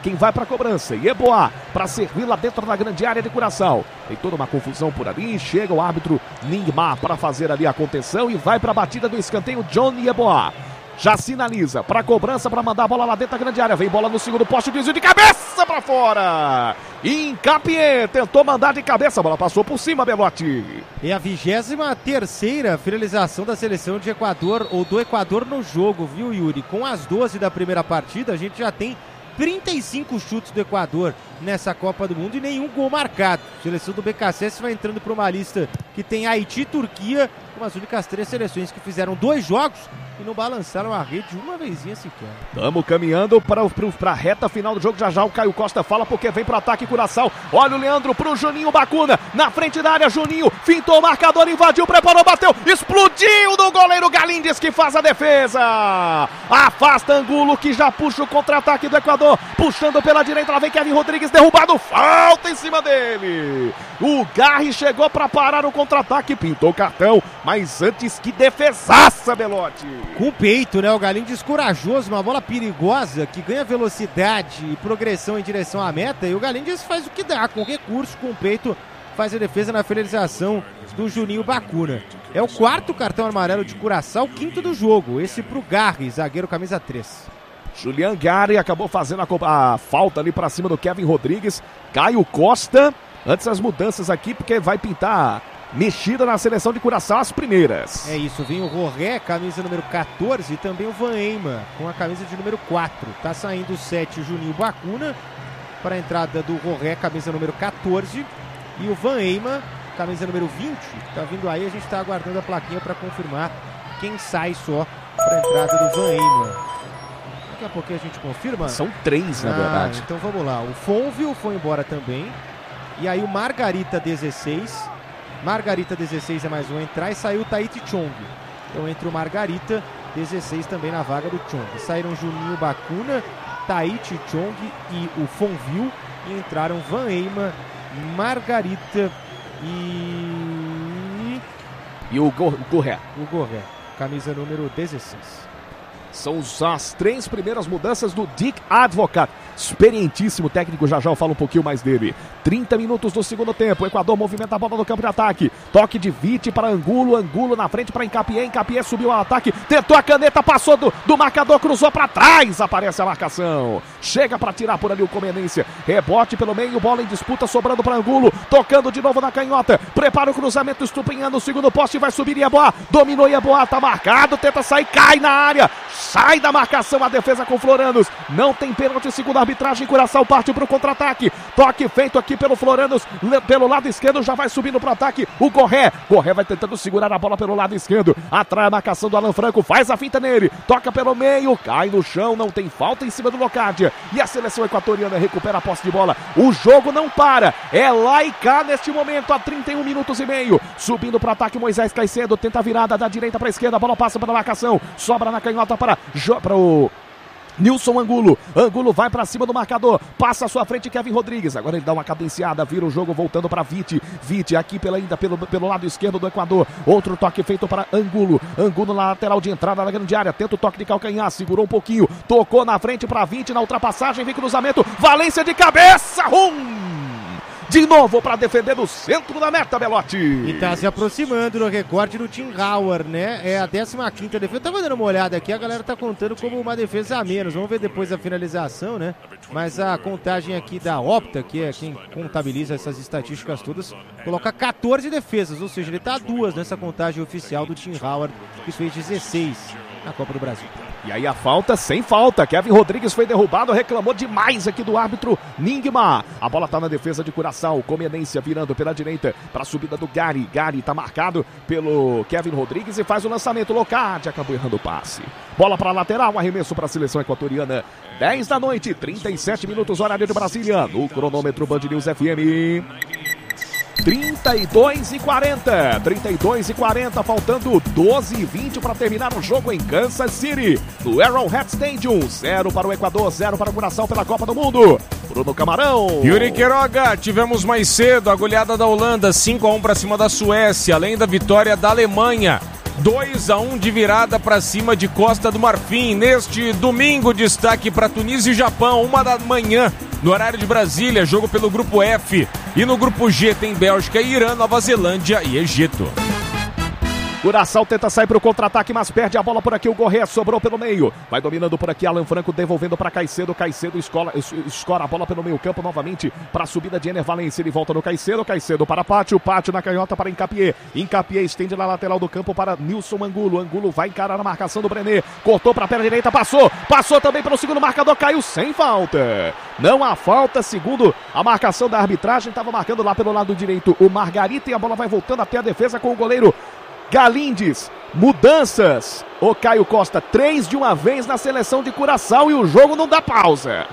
quem vai para a cobrança. Yeboah para servir lá dentro da grande área de Curaçao. Tem toda uma confusão por ali, chega o árbitro Ningma para fazer ali a contenção e vai para a batida do escanteio John Yeboah. Já sinaliza para a cobrança para mandar a bola lá dentro da grande área. Vem bola no segundo poste, desvio de cabeça para fora. Incapié tentou mandar de cabeça, a bola passou por cima, Belotti. É a vigésima terceira finalização da seleção de Equador, ou do Equador no jogo, viu, Yuri? Com as doze da primeira partida, a gente já tem trinta e cinco chutes do Equador nessa Copa do Mundo e nenhum gol marcado. A seleção do B K C S vai entrando para uma lista que tem Haiti e Turquia, como as únicas três seleções que fizeram dois jogos e não balançaram a rede uma vezinha sequer. Estamos caminhando para a reta final do jogo. Já já o Caio Costa fala porque vem para o ataque Curaçao. Olha o Leandro para o Juninho Bacuna. Na frente da área, Juninho fintou o marcador, invadiu, preparou, bateu. Explodiu do goleiro Galindes que faz a defesa. Afasta Angulo que já puxa o contra-ataque do Equador. Puxando pela direita, lá vem Kevin Rodrigues derrubado. Falta em cima dele. O Garri chegou para parar o contra-ataque. Pintou o cartão. Mas antes, que defesaça, Belotti. Com o peito, né? O Galindes corajoso, uma bola perigosa que ganha velocidade e progressão em direção à meta. E o Galindes faz o que dá, com recurso, com o peito, faz a defesa na finalização do Juninho Bacuna. É o quarto cartão amarelo de Curaçao, quinto do jogo. Esse pro Garri, zagueiro camisa três. Julian Garri acabou fazendo a, a falta ali pra cima do Kevin Rodrigues. Caio Costa, antes das mudanças aqui, porque vai pintar mexida na seleção de Curaçao as primeiras. É isso, vem o Rorré, camisa número quatorze, e também o Van Eima, com a camisa de número quatro. Tá saindo o sete, Juninho Bacuna, para a entrada do Rorré, camisa número quatorze, e o Van Eima, camisa número vinte. Tá vindo aí, a gente tá aguardando a plaquinha para confirmar quem sai só para a entrada do Van Eima. Daqui a pouquinho a gente confirma. São três, na ah, verdade. Então vamos lá, o Fonville foi embora também, e aí o Margarita dezesseis, Margarita dezesseis é mais um entrar e saiu o Tahiti Chong. Então entra o Margarita dezesseis também na vaga do Chong. Saíram Juninho Bacuna, Tahiti Chong e o Fonville. E entraram Van Eima, Margarita e... E o Gorré. O Gorré, camisa número dezesseis. São as três primeiras mudanças do Dick Advocat. Experientíssimo técnico, já já eu falo um pouquinho mais dele. trinta minutos do segundo tempo, o Equador movimenta a bola no campo de ataque. Toque de Vite para Angulo, Angulo na frente para Incapié, Incapié subiu ao ataque, tentou a caneta, passou do, do marcador, cruzou para trás, aparece a marcação. Chega para tirar por ali o Comenência, rebote pelo meio, bola em disputa, sobrando para Angulo, tocando de novo na canhota, prepara o cruzamento, estupinhando o segundo poste, vai subir Yeboah, dominou Yeboah, tá marcado, tenta sair, cai na área, sai da marcação a defesa com Floranos, não tem pênalti, segundo arbitragem, Curaçao parte para o contra-ataque, toque feito aqui pelo Floranos, pelo lado esquerdo, já vai subindo para o ataque, o Gorré, Gorré vai tentando segurar a bola pelo lado esquerdo, atrai a marcação do Alan Franco, faz a finta nele, toca pelo meio, cai no chão, não tem falta em cima do Locadia, e a seleção equatoriana recupera a posse de bola, o jogo não para, é lá e cá neste momento, há trinta e um minutos e meio, subindo para o ataque, Moisés Caicedo, tenta a virada da direita para a esquerda, a bola passa pela marcação, sobra na canhota para, para o Nilson Angulo, Angulo vai pra cima do marcador, passa à sua frente Kevin Rodrigues, agora ele dá uma cadenciada, vira o jogo voltando para Vite, Vite aqui pela, ainda pelo, pelo lado esquerdo do Equador, outro toque feito para Angulo, Angulo na lateral de entrada da grande área, tenta o toque de calcanhar, segurou um pouquinho, tocou na frente para Vite, na ultrapassagem, vem cruzamento, Valência de cabeça, rum! De novo para defender o centro da meta, Belotti. E tá se aproximando no recorde do Tim Hauer, né? É a décima quinta defesa. Eu tava dando uma olhada aqui, a galera tá contando como uma defesa a menos. Vamos ver depois a finalização, né? Mas a contagem aqui da Opta, que é quem contabiliza essas estatísticas todas, coloca quatorze defesas, ou seja, ele tá a duas nessa contagem oficial do Tim Hauer, que fez dezesseis na Copa do Brasil. E aí a falta sem falta, Kevin Rodrigues foi derrubado, reclamou demais aqui do árbitro Ningma. A bola tá na defesa de Curaçao, Comenência virando pela direita para a subida do Gary. Gary tá marcado pelo Kevin Rodrigues e faz o lançamento. Locadia acabou errando o passe. Bola para lateral, arremesso para a seleção equatoriana. dez da noite, trinta e sete minutos, horário de Brasília, no cronômetro Band News F M. trinta e dois e quarenta, trinta e dois e quarenta, faltando doze e vinte para terminar o jogo em Kansas City, no Arrowhead Stadium. Zero para o Equador, zero para o Curaçao pela Copa do Mundo. Bruno Camarão. Yuri Queiroga, tivemos mais cedo a goleada da Holanda, cinco a um para cima da Suécia, além da vitória da Alemanha. dois a um de virada para cima de Costa do Marfim. Neste domingo, destaque para Tunísia e Japão, uma da manhã, no horário de Brasília, jogo pelo grupo F. E no grupo G tem Bélgica, Irã, Nova Zelândia e Egito. Curaçao tenta sair para o contra-ataque, mas perde a bola por aqui. O Gorré sobrou pelo meio. Vai dominando por aqui. Alan Franco devolvendo para Caicedo. Caicedo escola, escora a bola pelo meio campo novamente para a subida de Ener Valencia. Ele volta no Caicedo. Caicedo para Pátio. Pátio na canhota para Incapié. Incapié estende na lateral do campo para Nilson Angulo. Angulo vai encarar a marcação do Brené. Cortou para a perna direita. Passou. Passou também pelo segundo marcador. Caiu sem falta. Não há falta, segundo a marcação da arbitragem. Estava marcando lá pelo lado direito o Margarita. E a bola vai voltando até a defesa com o goleiro Galindes. Mudanças. O Caio Costa, três de uma vez na seleção de Curaçao e o jogo não dá pausa.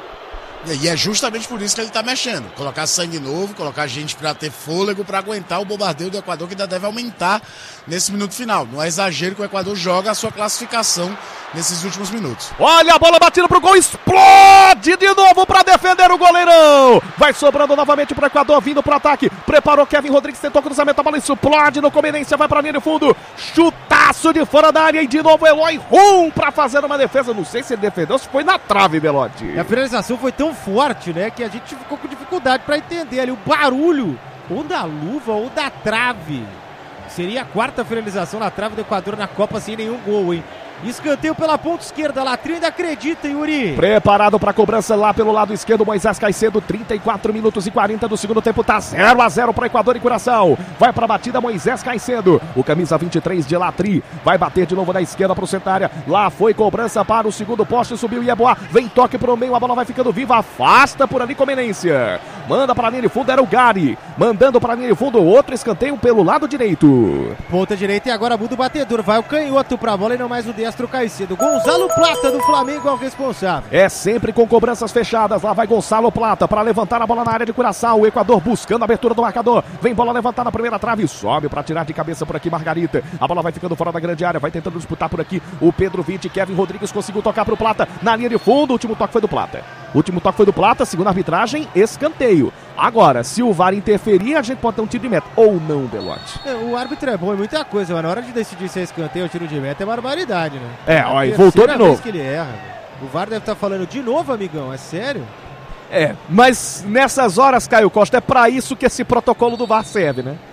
E é justamente por isso que ele tá mexendo. Colocar sangue novo, colocar gente para ter fôlego, para aguentar o bombardeio do Equador, que ainda deve aumentar nesse minuto final. Não é exagero que o Equador joga a sua classificação nesses últimos minutos. Olha a bola batida pro gol, explode de novo para defender o goleirão. Vai sobrando novamente pro Equador, vindo pro ataque. Preparou Kevin Rodrigues, tentou cruzamento, a bola explode no Comenense, vai pra linha de fundo. Chutaço de fora da área e de novo Eloy Rum para fazer uma defesa. Não sei se ele defendeu, se foi na trave, Belotti. A finalização foi tão forte, né, que a gente ficou com dificuldade para entender ali o barulho, ou da luva ou da trave. Seria a quarta finalização na trave do Equador na Copa sem nenhum gol, hein? Escanteio pela ponta esquerda, Latrinho ainda acredita, Yuri. Preparado para a cobrança lá pelo lado esquerdo, Moisés Caicedo, trinta e quatro minutos e quarenta do segundo tempo, tá zero a zero para Equador e Curaçao. Vai para a batida Moisés Caicedo, o camisa vinte e três de Latri, vai bater de novo na esquerda para o centro da área. Lá foi cobrança para o segundo poste, subiu Ieboá, vem toque para o meio, a bola vai ficando viva, afasta por ali Comenência. Manda para a linha de fundo, era o Gari, mandando para a linha de fundo, outro escanteio pelo lado direito. Ponta direita e agora muda o batedor, vai o canhoto para a bola e não mais o destro Caicedo. Gonzalo Plata do Flamengo é o responsável. É sempre com cobranças fechadas. Lá vai Gonçalo Plata para levantar a bola na área de Curaçao. O Equador buscando a abertura do marcador. Vem bola levantada na primeira trave. Sobe para tirar de cabeça por aqui Margarita. A bola vai ficando fora da grande área. Vai tentando disputar por aqui o Pedro Vitti. Kevin Rodrigues conseguiu tocar para o Plata na linha de fundo. O último toque foi do Plata. O último toque foi do Plata. Segundo a arbitragem, escanteio. Agora, se o V A R interferir, a gente pode ter um tiro de meta. Ou não, Belotti. É, o árbitro é bom em muita coisa, mas na hora de decidir se é escanteio ou tiro de meta é barbaridade, né? É, ó, e voltou de novo. Que ele erra. O V A R deve estar falando de novo, amigão. É sério? É, mas nessas horas, Caio Costa, é pra isso que esse protocolo do V A R serve, né?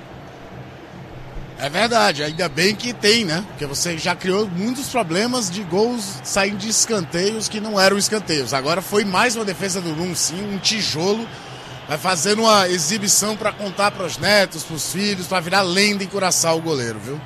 É verdade, ainda bem que tem, né? Porque você já criou muitos problemas de gols saindo de escanteios que não eram escanteios. Agora foi mais uma defesa do Rum, sim, um tijolo. Vai fazendo uma exibição para contar para os netos, para os filhos, para virar lenda em Curaçao o goleiro, viu?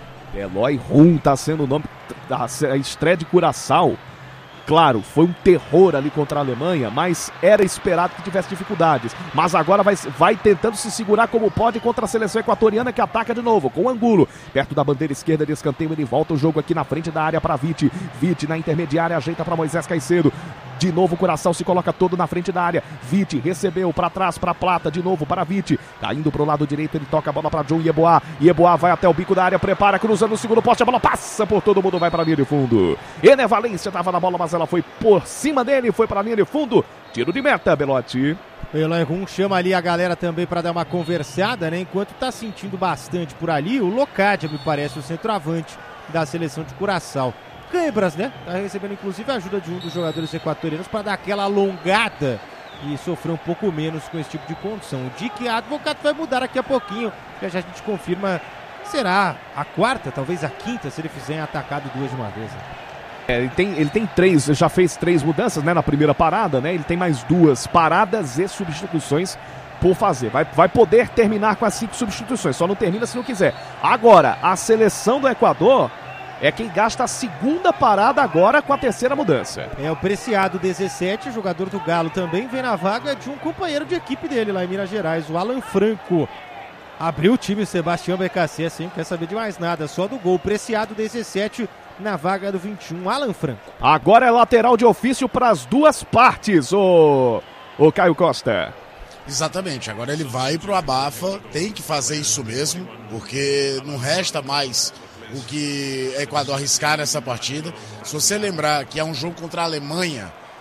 Eloy Rum tá sendo o nome da estreia de Curaçao. Claro, foi um terror ali contra a Alemanha, mas era esperado que tivesse dificuldades. Mas agora vai, vai tentando se segurar como pode contra a seleção equatoriana, que ataca de novo com o Angulo. Perto da bandeira esquerda de escanteio, ele volta o jogo aqui na frente da área para Vitti. Vitti na intermediária, ajeita para Moisés Caicedo. De novo o Curaçao se coloca todo na frente da área. Vitti recebeu para trás para Plata, de novo para Vitti. Caindo para o lado direito, ele toca a bola para John Ieboá. Ieboá vai até o bico da área, prepara, cruzando o segundo poste, a bola passa por todo mundo, vai para a linha de fundo. Ener Valencia estava na bola, mas ela foi por cima dele, foi para a linha de fundo. Tiro de meta, Belotti. O Eloy Rum chama ali a galera também para dar uma conversada, né? Enquanto tá sentindo bastante por ali, o Locadia, me parece, o centroavante da seleção de Curaçao. Cãibras, né? Tá recebendo inclusive a ajuda de um dos jogadores equatorianos para dar aquela alongada e sofrer um pouco menos com esse tipo de condição. O Dick Advocaat vai mudar daqui a pouquinho, já já a gente confirma, será a quarta, talvez a quinta, se ele fizer atacado duas de uma vez. Né? É, ele tem, ele tem três, já fez três mudanças, né, na primeira parada, né? Ele tem mais duas paradas e substituições por fazer. Vai, vai poder terminar com as cinco substituições, só não termina se não quiser. Agora, a seleção do Equador é quem gasta a segunda parada agora com a terceira mudança. É o Preciado, dezessete, jogador do Galo, também vem na vaga de um companheiro de equipe dele lá em Minas Gerais, o Alan Franco. Abriu o time o Sebastião B K C, assim, não quer saber de mais nada, só do gol. Preciado, dezessete, na vaga do vinte e um, Alan Franco. Agora é lateral de ofício para as duas partes, o, o Caio Costa. Exatamente, agora ele vai pro abafa, tem que fazer isso mesmo, porque não resta mais o que Equador arriscar nessa partida. Se você lembrar que é um jogo contra a Alemanha,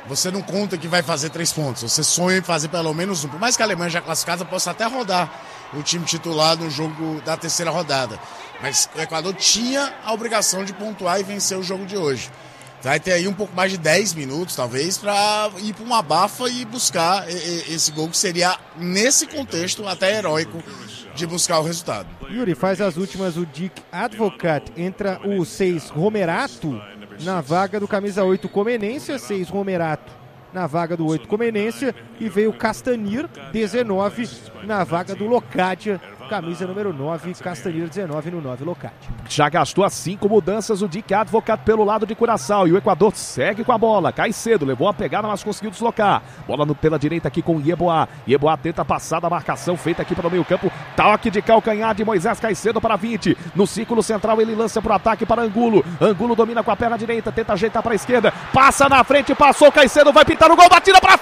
você não conta que vai fazer três pontos, você sonha em fazer pelo menos um. Por mais que a Alemanha já classificada possa até rodar o time titular no jogo da terceira rodada. Mas o Equador tinha a obrigação de pontuar e vencer o jogo de hoje. Vai ter aí um pouco mais de dez minutos, talvez, para ir para uma abafa e buscar esse gol, que seria, nesse contexto, até heróico, de buscar o resultado. Yuri, faz as últimas o Dick Advocat. Entra o seis Romerato na vaga do camisa oito Comenência, seis Romerato na vaga do oito Comenência, e veio Castanir, dezenove, na vaga do Locadia, camisa número nove, Castanir dezenove no nove, Locadia. Já gastou as cinco mudanças o Dick Advocat pelo lado de Curaçao, e o Equador segue com a bola. Caicedo levou a pegada, mas conseguiu deslocar. Bola no, pela direita aqui com Yeboah. Yeboah tenta passar da marcação feita aqui pelo meio campo. Toque de calcanhar de Moisés Caicedo para vinte. No círculo central ele lança para o ataque para Angulo. Angulo domina com a perna direita, tenta ajeitar para a esquerda. Passa na frente, passou Caicedo, vai pintar o gol, batida para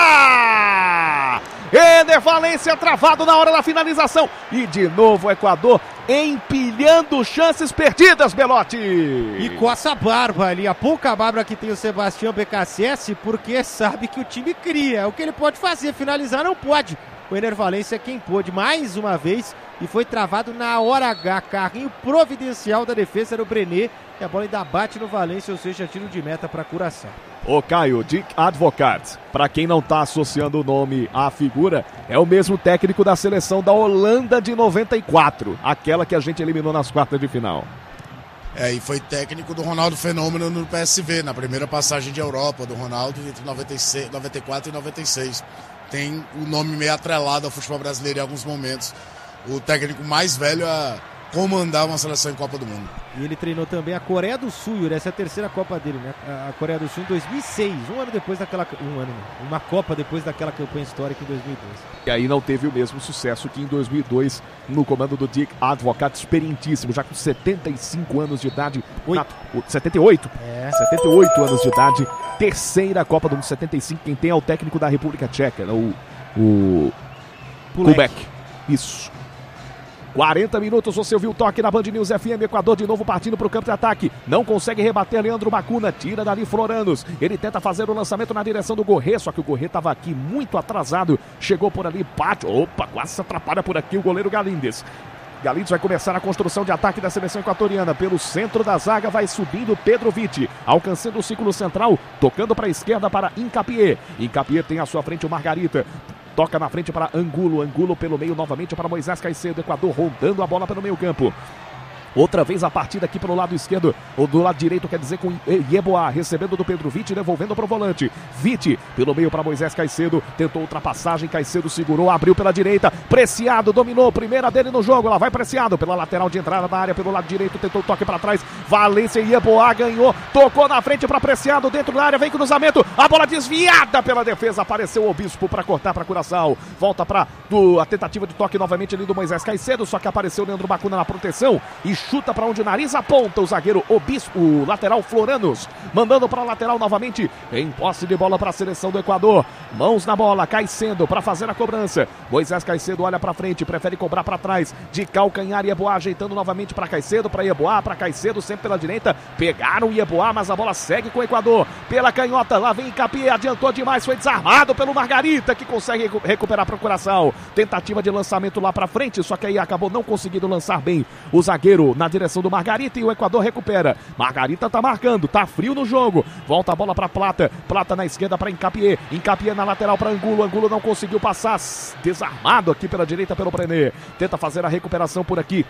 fora! Ener Valencia travado na hora da finalização. E de novo o Equador empilhando chances perdidas, Belotti. E coça a barba ali, a pouca barba que tem o Sebastião B K C S, porque sabe que o time cria. É o que ele pode fazer, finalizar não pode. O Ener Valencia é quem pôde mais uma vez e foi travado na hora H. Carrinho providencial da defesa do Brené. E a bola ainda bate no Valencia, ou seja, tiro de meta para Curaçao. Ô Caio, Dick Advocat, para quem não tá associando o nome à figura, é o mesmo técnico da seleção da Holanda de noventa e quatro, aquela que a gente eliminou nas quartas de final. É, e foi técnico do Ronaldo Fenômeno no P S V, na primeira passagem de Europa do Ronaldo, entre noventa e seis, noventa e quatro e noventa e seis. Tem o nome meio atrelado ao futebol brasileiro em alguns momentos. O técnico mais velho a comandar uma seleção em Copa do Mundo. E ele treinou também a Coreia do Sul, Yuri, essa é a terceira Copa dele, né? A Coreia do Sul em dois mil e seis, um ano depois daquela... Um ano, uma Copa depois daquela campanha histórica em dois mil e dois. E aí não teve o mesmo sucesso que em dois mil e dois, no comando do Dick Advocat, experientíssimo, já com setenta e cinco anos de idade. Na... setenta e oito? É. setenta e oito anos de idade, terceira Copa do Mundo, setenta e cinco, quem tem é o técnico da República Tcheca, o... o... Kubek. Isso. quarenta minutos, você ouviu o toque na Band News F M. Equador de novo partindo para o campo de ataque. Não consegue rebater Leandro Bacuna. Tira dali Floranos. Ele tenta fazer o lançamento na direção do Gorré. Só que o Gorré estava aqui muito atrasado. Chegou por ali, bate. Opa, quase se atrapalha por aqui o goleiro Galindes. Galindes vai começar a construção de ataque da seleção equatoriana. Pelo centro da zaga vai subindo Pedro Vitti, alcançando o círculo central, tocando para a esquerda para Hincapié. Hincapié tem à sua frente o Margarita. Toca na frente para Angulo, Angulo pelo meio novamente para Moisés Caicedo, Equador rondando a bola pelo meio campo. Outra vez a partida aqui pelo lado esquerdo, ou do lado direito, quer dizer, com Yeboah, recebendo do Pedro Vitti, devolvendo para o volante. Vitti, pelo meio para Moisés Caicedo, tentou ultrapassagem, Caicedo segurou, abriu pela direita, Preciado, dominou, primeira dele no jogo, lá vai Preciado, pela lateral de entrada da área, pelo lado direito, tentou o toque para trás, Valencia e Yeboah ganhou, tocou na frente para Preciado, dentro da área, vem cruzamento, a bola desviada pela defesa, apareceu o Obispo para cortar para Curaçao, volta para a tentativa de toque novamente ali do Moisés Caicedo, só que apareceu o Leandro Bacuna na proteção, e chuta para onde o nariz aponta o zagueiro Obispo, o lateral Floranos, mandando para a lateral novamente, em posse de bola para a seleção do Equador, mãos na bola, Caicedo para fazer a cobrança, Moisés Caicedo olha para frente, prefere cobrar para trás, de calcanhar, Yeboah ajeitando novamente para Caicedo, para Yeboah, para Caicedo, sempre pela direita, pegaram o Yeboah, mas a bola segue com o Equador, pela canhota, lá vem Hincapié, adiantou demais, foi desarmado pelo Margarita, que consegue recuperar para o Curaçao, tentativa de lançamento lá para frente, só que aí acabou não conseguindo lançar bem o zagueiro na direção do Margarita e o Equador recupera. Margarita tá marcando, tá frio no jogo. Volta a bola para Plata. Plata na esquerda para Hincapié. Hincapié na lateral para Angulo. Angulo não conseguiu passar. Desarmado aqui pela direita pelo Brené. Tenta fazer a recuperação por aqui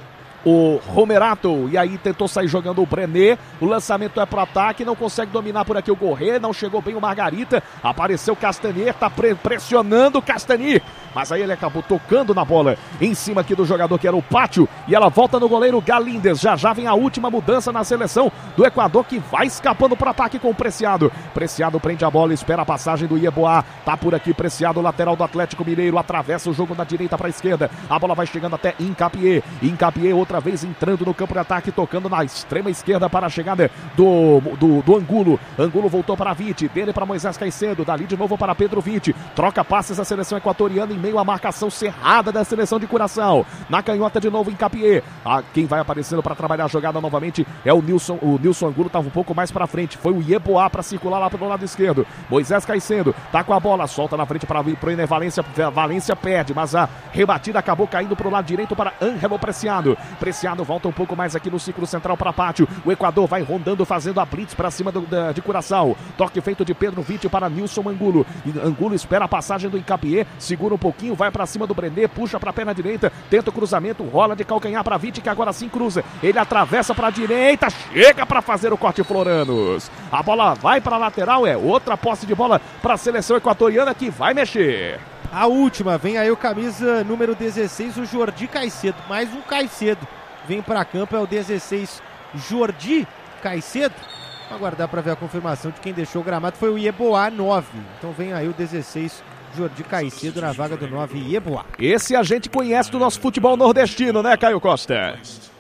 o Romerato, e aí tentou sair jogando o Brené, o lançamento é pro ataque, não consegue dominar por aqui o Gorré, não chegou bem o Margarita, apareceu Castanir, tá pre pressionando o Castanir, mas aí ele acabou tocando na bola em cima aqui do jogador que era o Pátio, e ela volta no goleiro Galindes. Já já vem a última mudança na seleção do Equador, que vai escapando pro ataque com o Preciado. Preciado prende a bola, espera a passagem do Yeboah, tá por aqui Preciado, lateral do Atlético Mineiro, atravessa o jogo da direita para a esquerda, a bola vai chegando até Hincapié, Hincapié outra vez entrando no campo de ataque, tocando na extrema esquerda para a chegada do, do, do Angulo. Angulo voltou para Vitti, dele para Moisés Caicedo, dali de novo para Pedro Vitti, troca passes a seleção equatoriana em meio, a marcação cerrada da seleção de Curaçao. Na canhota de novo, Hincapié. Ah, quem vai aparecendo para trabalhar a jogada novamente é o Nilson. O Nilson Angulo estava um pouco mais para frente. Foi o Ieboá para circular lá pelo lado esquerdo. Moisés Caicedo tá com a bola, solta na frente para o Ener Valência. Valência perde, mas a rebatida acabou caindo para o lado direito para Ângelo Preciado. Preciado volta um pouco mais aqui no ciclo central para Pátio. O Equador vai rondando, fazendo a blitz para cima do, da, de Curaçao. Toque feito de Pedro Vitti para Nilson Angulo. Angulo espera a passagem do Hincapié, segura um pouquinho, vai para cima do Brené, puxa para a perna direita, tenta o cruzamento, rola de calcanhar para Vitti, que agora sim cruza. Ele atravessa para a direita, chega para fazer o corte Floranos. A bola vai para a lateral, é outra posse de bola para a seleção equatoriana que vai mexer. A última, vem aí o camisa número dezesseis, o Jordi Caicedo. Mais um Caicedo vem para campo, é o dezesseis, Jordi Caicedo. Vamos aguardar para ver a confirmação de quem deixou o gramado. Foi o Ieboá, nove. Então vem aí o dezesseis, Jordi Caicedo, na vaga do nove, Ieboá. Esse a gente conhece do nosso futebol nordestino, né, Caio Costa?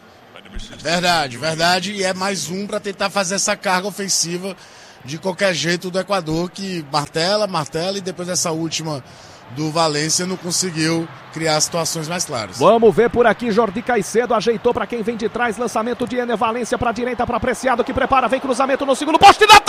Verdade, verdade. E é mais um para tentar fazer essa carga ofensiva de qualquer jeito do Equador, que martela, martela, e depois dessa última do Valência não conseguiu criar situações mais claras. Vamos ver por aqui, Jordi Caicedo ajeitou para quem vem de trás, lançamento de Ener Valência para a direita para Preciado, que prepara, vem cruzamento no segundo poste da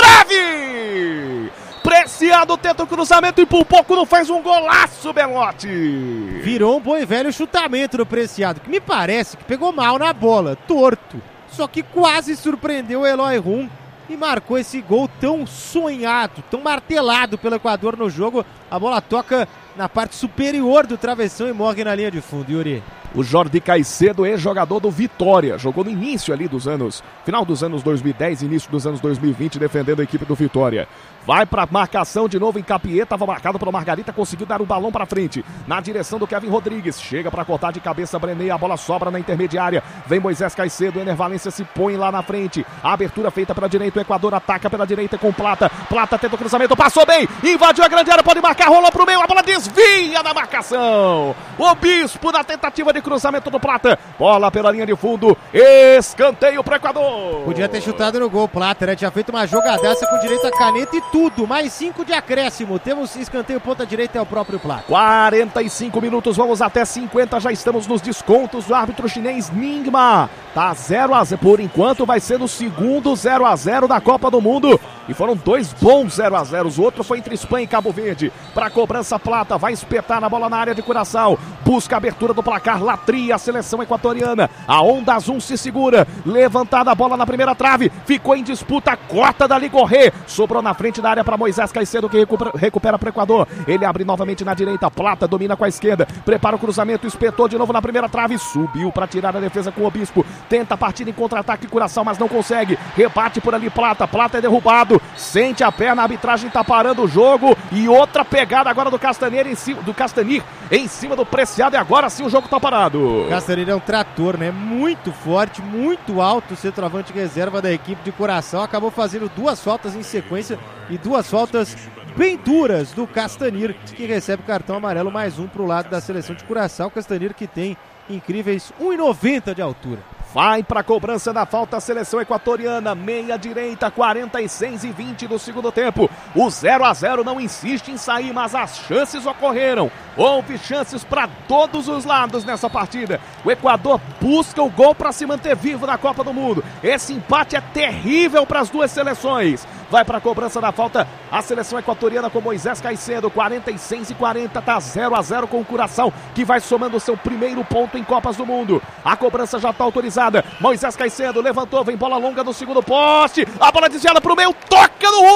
trave! Preciado tenta o cruzamento e por pouco não faz um golaço, Belotti! Virou um bom e velho chutamento do Preciado, que me parece que pegou mal na bola, torto, só que quase surpreendeu o Eloy Rum e marcou esse gol tão sonhado, tão martelado pelo Equador no jogo. A bola toca na parte superior do travessão e morre na linha de fundo, Yuri. O Jordi Caicedo é jogador do Vitória, jogou no início ali dos anos, final dos anos dois mil e dez, início dos anos dois mil e vinte, defendendo a equipe do Vitória. Vai para marcação de novo em Hincapié, estava marcado pelo Margarita, conseguiu dar o balão para frente, na direção do Kevin Rodrigues, chega para cortar de cabeça Brené, a bola sobra na intermediária, vem Moisés Caicedo, Ener Valência se põe lá na frente, a abertura feita pela direita, o Equador ataca pela direita com Plata, Plata tenta o cruzamento, passou bem, invadiu a grande área, pode marcar, rolou pro meio, a bola desvia da marcação, o Bispo na tentativa de cruzamento do Plata, bola pela linha de fundo, escanteio pro Equador. Podia ter chutado no gol, Plata, né? Tinha feito uma jogadaça com direito a caneta e tudo, mais cinco de acréscimo, temos escanteio ponta direita, é o próprio Plata. quarenta e cinco minutos, vamos até cinquenta, já estamos nos descontos do árbitro chinês Ningma, tá zero a zero, por enquanto vai ser o segundo zero a zero da Copa do Mundo, e foram dois bons zero a zero, o outro foi entre Espanha e Cabo Verde, para cobrança Plata, vai espetar na bola na área de Curaçao, busca a abertura do placar, latria a seleção equatoriana, a Onda Azul se segura, levantada a bola na primeira trave, ficou em disputa, corta dali Gorré, sobrou na frente da área para Moisés Caicedo, que recupera, recupera para o Equador, ele abre novamente na direita, Plata domina com a esquerda, prepara o cruzamento, espetou de novo na primeira trave, subiu para tirar a defesa com o Bispo, tenta partir em contra-ataque Curaçao, mas não consegue, rebate por ali Plata, Plata é derrubado, sente a perna, a arbitragem tá parando o jogo, e outra pegada agora do Castanheira em cima, do Castanir em cima do Preciado, e agora sim o jogo tá parado. Castanheira é um trator, né? Muito forte, muito alto, o centroavante reserva da equipe de Curaçao, acabou fazendo duas faltas em sequência e duas faltas bem duras do Castanir, que recebe cartão amarelo, mais um pro lado da seleção de Curaçao. Castanir que tem incríveis um e noventa de altura. Vai para a cobrança da falta a seleção equatoriana, meia direita, quarenta e seis e vinte do segundo tempo. O zero a zero não insiste em sair, mas as chances ocorreram. Houve chances para todos os lados nessa partida. O Equador busca o gol para se manter vivo na Copa do Mundo. Esse empate é terrível para as duas seleções. Vai para a cobrança da falta a seleção equatoriana com Moisés Caicedo, quarenta e seis e quarenta, tá zero a zero com o Curaçao, que vai somando seu primeiro ponto em Copas do Mundo. A cobrança já está autorizada. Moisés Caicedo levantou, vem bola longa no segundo poste, a bola desviada para o meio, toca no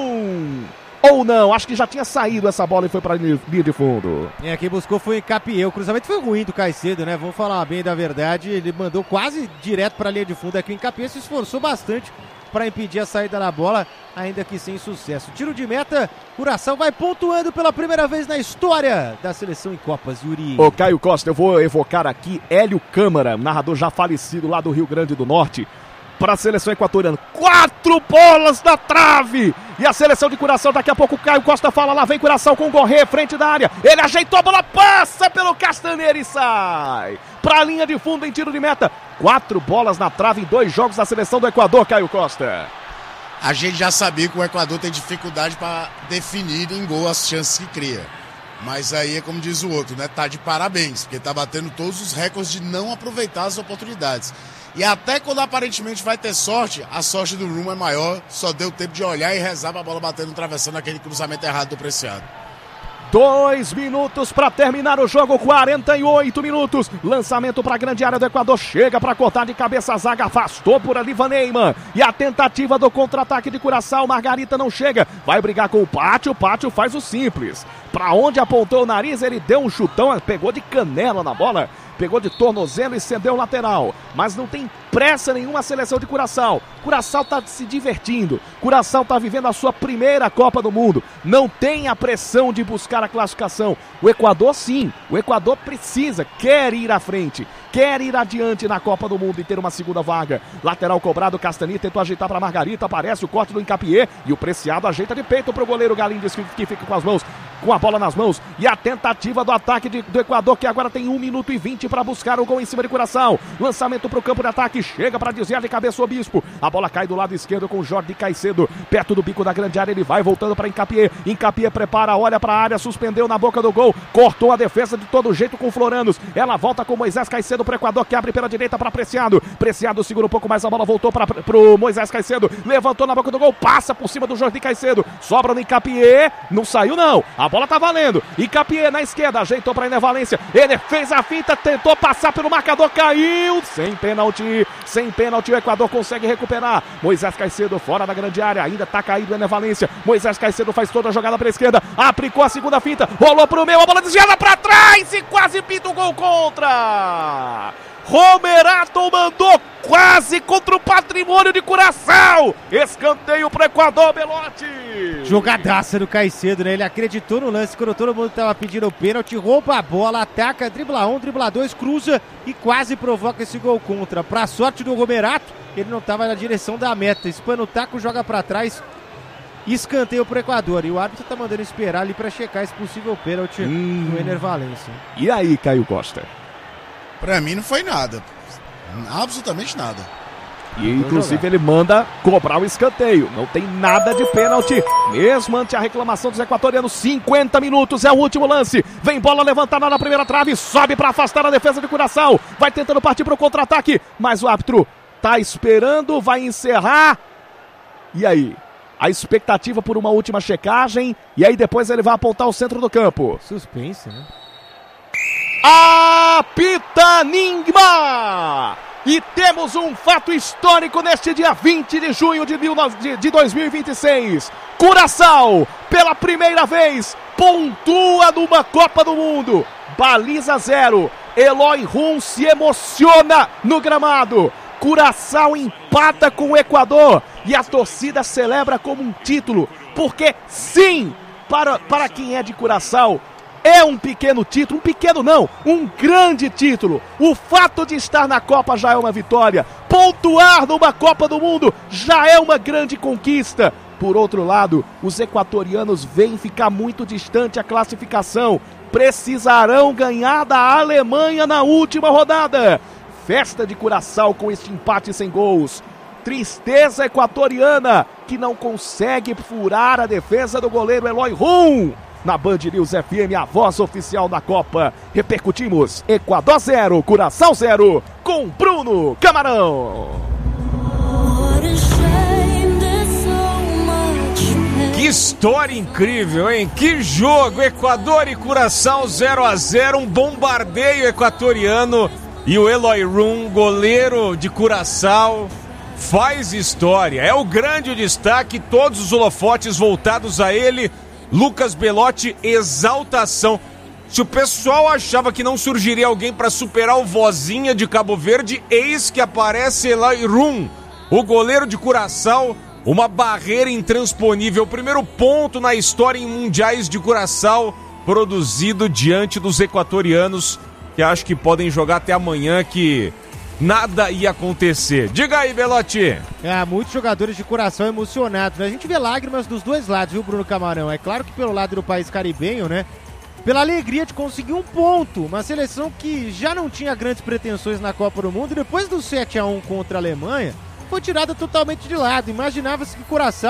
um! Ou não, acho que já tinha saído essa bola e foi para a linha de fundo. É, quem buscou foi o Hincapié. O cruzamento foi ruim do Caicedo, né? Vamos falar bem da verdade. Ele mandou quase direto para a linha de fundo. Aqui o Hincapié se esforçou bastante para impedir a saída da bola, ainda que sem sucesso. Tiro de meta, Curaçao vai pontuando pela primeira vez na história da seleção em Copas, Yuri. Ô Caio Costa, eu vou evocar aqui Hélio Câmara, narrador já falecido lá do Rio Grande do Norte, para a seleção equatoriana. Quatro bolas na trave! E a seleção de Curaçao, daqui a pouco o Caio Costa fala, lá vem Curaçao com o Gorré, frente da área. Ele ajeitou a bola, passa pelo Castanheira e sai para a linha de fundo em tiro de meta. Quatro bolas na trave em dois jogos da seleção do Equador, Caio Costa. A gente já sabia que o Equador tem dificuldade para definir em gol as chances que cria. Mas aí é como diz o outro, né? Tá de parabéns, porque tá batendo todos os recordes de não aproveitar as oportunidades. E até quando aparentemente vai ter sorte, a sorte do Room é maior, só deu tempo de olhar e rezar pra bola bater no travessão naquele cruzamento errado do Preciado. Dois minutos para terminar o jogo, quarenta e oito minutos. Lançamento para a grande área do Equador. Chega para cortar de cabeça a zaga. Afastou por ali Van Neyman. E a tentativa do contra-ataque de Curaçao. Margarita não chega. Vai brigar com o Pátio. O Pátio faz o simples. Para onde apontou o nariz, ele deu um chutão. Pegou de canela na bola. Pegou de tornozelo e cedeu o lateral. Mas não tem pressa nenhuma a seleção de Curaçao. Curaçao está se divertindo. Curaçao está vivendo a sua primeira Copa do Mundo. Não tem a pressão de buscar a classificação. O Equador sim. O Equador precisa, quer ir à frente. Quer ir adiante na Copa do Mundo e ter uma segunda vaga. Lateral cobrado, Castani tentou ajeitar para Margarita. Aparece o corte do Encapié. E o Preciado ajeita de peito para o goleiro Galindes, que, que fica com as mãos, com a bola nas mãos. E a tentativa do ataque de, do Equador, que agora tem um minuto e vinte para buscar o gol em cima de Curaçao. Lançamento para o campo de ataque. Chega para desviar de cabeça o Bispo. A bola cai do lado esquerdo com o Jordi Caicedo. Perto do bico da grande área. Ele vai voltando para Encapié. Encapié prepara, olha para a área. Suspendeu na boca do gol. Cortou a defesa de todo jeito com o Floranos. Ela volta com Moisés Caicedo para o Equador, que abre pela direita para Preciado. Preciado segura um pouco mais a bola. Voltou para o Moisés Caicedo. Levantou na boca do gol. Passa por cima do Jordi Caicedo. Sobra no Encapié. Não saiu não. A bola tá valendo. Encapié na esquerda. Ajeitou para Ené Valência. Ele fez a finta. Tentou passar pelo marcador. Caiu. Sem pênalti. Sem pênalti. O Equador consegue recuperar. Moisés Caicedo fora da grande área. Ainda tá caído Ené Valência. Moisés Caicedo faz toda a jogada para a esquerda. Aplicou a segunda finta. Rolou pro meio. A bola desviada para trás. E quase pinta o gol contra. Romerato mandou quase contra o patrimônio de Curaçao. Escanteio para o Equador, Belotti. Jogadaça do Caicedo, né? Ele acreditou no lance quando todo mundo estava pedindo o pênalti, rouba a bola, ataca, dribla um, dribla dois, cruza e quase provoca esse gol contra. Pra sorte do Romerato, ele não estava na direção da meta. Espana o taco, joga para trás. Escanteio pro Equador. E o árbitro tá mandando esperar ali para checar esse possível pênalti hum. do Ené Valência. E aí, Caio Costa? Pra mim não foi nada. Absolutamente nada. E inclusive ele manda cobrar o escanteio. Não tem nada de pênalti. Mesmo ante a reclamação dos equatorianos. cinquenta minutos é o último lance. Vem bola levantada na primeira trave. Sobe para afastar a defesa de Curaçao. Vai tentando partir pro contra-ataque. Mas o árbitro tá esperando. Vai encerrar. E aí? A expectativa por uma última checagem. E aí depois ele vai apontar o centro do campo. Suspense, né? Apita Ningma! E temos um fato histórico neste dia vinte de junho de, de dois mil e vinte e seis. Curaçao, pela primeira vez, pontua numa Copa do Mundo. Baliza zero. Eloy Rum se emociona no gramado. Curaçao empata com o Equador. E a torcida celebra como um título. Porque sim, para, para quem é de Curaçao, é um pequeno título, um pequeno não, um grande título. O fato de estar na Copa já é uma vitória. Pontuar numa Copa do Mundo já é uma grande conquista. Por outro lado, os equatorianos veem ficar muito distante a classificação. Precisarão ganhar da Alemanha na última rodada. Festa de Curaçao com este empate sem gols. Tristeza equatoriana que não consegue furar a defesa do goleiro Eloy Rum. Na Band News F M, a voz oficial da Copa. Repercutimos Equador zero, Curaçao zero, com Bruno Camarão. Que história incrível, hein? Que jogo! Equador e Curaçao zero a zero, um bombardeio equatoriano. E o Eloy Rum, goleiro de Curaçao, faz história. É o grande destaque, todos os holofotes voltados a ele. Lucas Belotti, exaltação. Se o pessoal achava que não surgiria alguém para superar o Vozinha de Cabo Verde, eis que aparece Eloy Rum, o goleiro de Curaçao, uma barreira intransponível. O primeiro ponto na história em mundiais de Curaçao, produzido diante dos equatorianos, que acho que podem jogar até amanhã, que nada ia acontecer. Diga aí, Belotti. É, muitos jogadores de Curaçao emocionados, né? A gente vê lágrimas dos dois lados, viu, Bruno Camarão? É claro que pelo lado do país caribenho, né? Pela alegria de conseguir um ponto. Uma seleção que já não tinha grandes pretensões na Copa do Mundo. Depois do sete a um contra a Alemanha, foi tirada totalmente de lado. Imaginava-se que Curaçao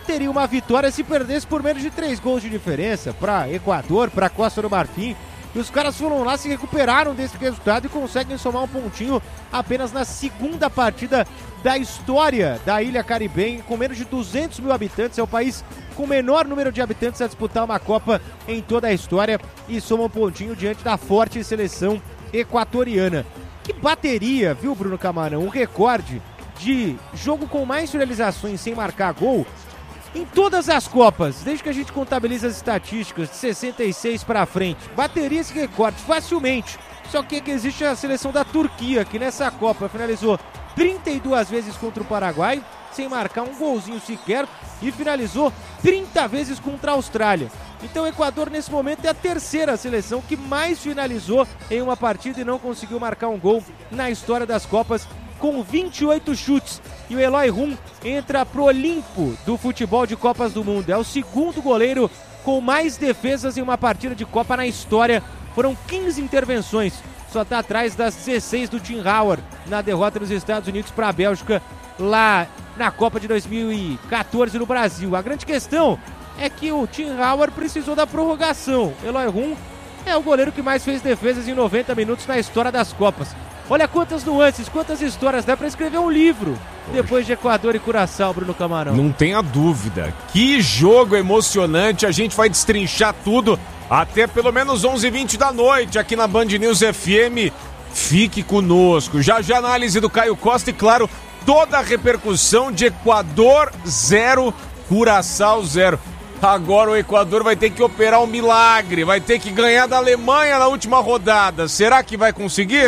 teria uma vitória se perdesse por menos de três gols de diferença para Equador, para Costa do Marfim. E os caras foram lá, se recuperaram desse resultado e conseguem somar um pontinho apenas na segunda partida da história da Ilha Caribenha, com menos de duzentos mil habitantes. É o país com o menor número de habitantes a disputar uma Copa em toda a história e soma um pontinho diante da forte seleção equatoriana. Que bateria, viu, Bruno Camarão? Um recorde de jogo com mais finalizações sem marcar gol em todas as Copas, desde que a gente contabiliza as estatísticas de sessenta e seis para frente. Bateria esse recorde facilmente. Só que, que existe a seleção da Turquia, que nessa Copa finalizou trinta e duas vezes contra o Paraguai, sem marcar um golzinho sequer, e finalizou trinta vezes contra a Austrália. Então o Equador nesse momento é a terceira seleção que mais finalizou em uma partida e não conseguiu marcar um gol na história das Copas, com vinte e oito chutes. E o Eloy Rum entra pro Olimpo do futebol de Copas do Mundo. É o segundo goleiro com mais defesas em uma partida de Copa na história. Foram quinze intervenções. Só está atrás das dezesseis do Tim Howard na derrota dos Estados Unidos para a Bélgica lá na Copa de dois mil e quatorze no Brasil. A grande questão é que o Tim Howard precisou da prorrogação. Eloy Rum é o goleiro que mais fez defesas em noventa minutos na história das Copas. Olha quantas nuances, quantas histórias, dá para escrever um livro depois de Equador e Curaçao, Bruno Camarão. Não tenha dúvida, que jogo emocionante, a gente vai destrinchar tudo até pelo menos onze e vinte da noite aqui na Band News F M. Fique conosco, já já análise do Caio Costa e claro, toda a repercussão de Equador zero, Curaçao zero. Agora o Equador vai ter que operar um milagre, vai ter que ganhar da Alemanha na última rodada. Será que vai conseguir?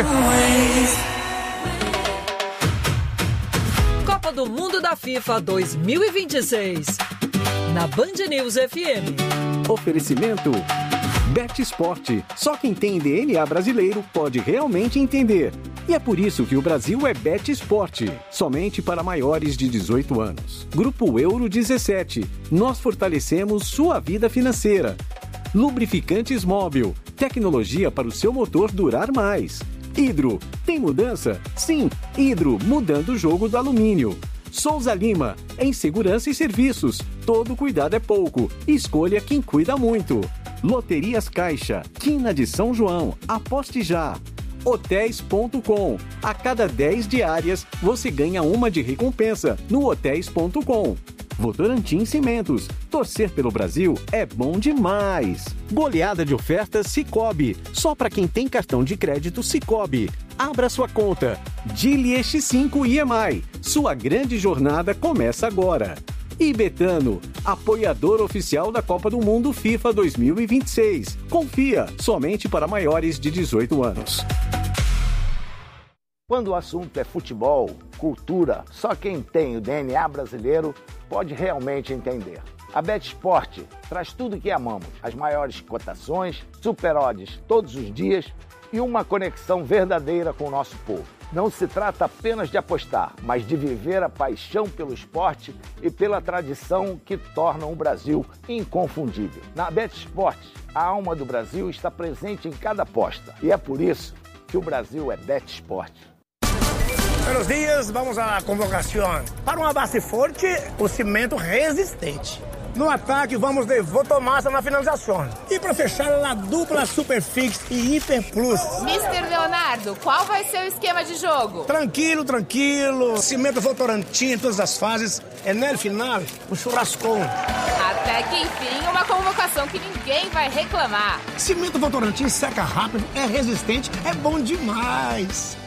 Copa do Mundo da FIFA dois mil e vinte e seis, na Band News F M. Oferecimento Bet Sport. Só quem tem D N A brasileiro pode realmente entender. E é por isso que o Brasil é Bet Sport, somente para maiores de dezoito anos. Grupo Euro dezessete, nós fortalecemos sua vida financeira. Lubrificantes Móbil, tecnologia para o seu motor durar mais. Hidro, tem mudança? Sim, Hidro, mudando o jogo do alumínio. Souza Lima, em segurança e serviços, todo cuidado é pouco, escolha quem cuida muito. Loterias Caixa, Quina de São João, aposte já. hotéis ponto com. A cada dez diárias, você ganha uma de recompensa no hotéis ponto com. Votorantim Cimentos. Torcer pelo Brasil é bom demais. Goleada de ofertas Sicoob. Só para quem tem cartão de crédito Sicoob. Abra sua conta. Dili X cinco I M I. Sua grande jornada começa agora. E Betano, apoiador oficial da Copa do Mundo FIFA dois mil e vinte e seis. Confia, somente para maiores de dezoito anos. Quando o assunto é futebol, cultura, só quem tem o D N A brasileiro pode realmente entender. A Bet Sport traz tudo que amamos, as maiores cotações, super odds todos os dias e uma conexão verdadeira com o nosso povo. Não se trata apenas de apostar, mas de viver a paixão pelo esporte e pela tradição que tornam o Brasil inconfundível. Na Bet Sport, a alma do Brasil está presente em cada aposta e é por isso que o Brasil é Bet Sport. Buenos dias, vamos à convocação. Para uma base forte, o cimento resistente. No ataque, vamos de Votomassa na finalização. E para fechar, a dupla Superfix e Hiper Plus. mister Leonardo, qual vai ser o esquema de jogo? Tranquilo, tranquilo. Cimento Votorantim em todas as fases. É no final, o churrascão. Até que enfim, uma convocação que ninguém vai reclamar. Cimento Votorantim seca rápido, é resistente, é bom demais.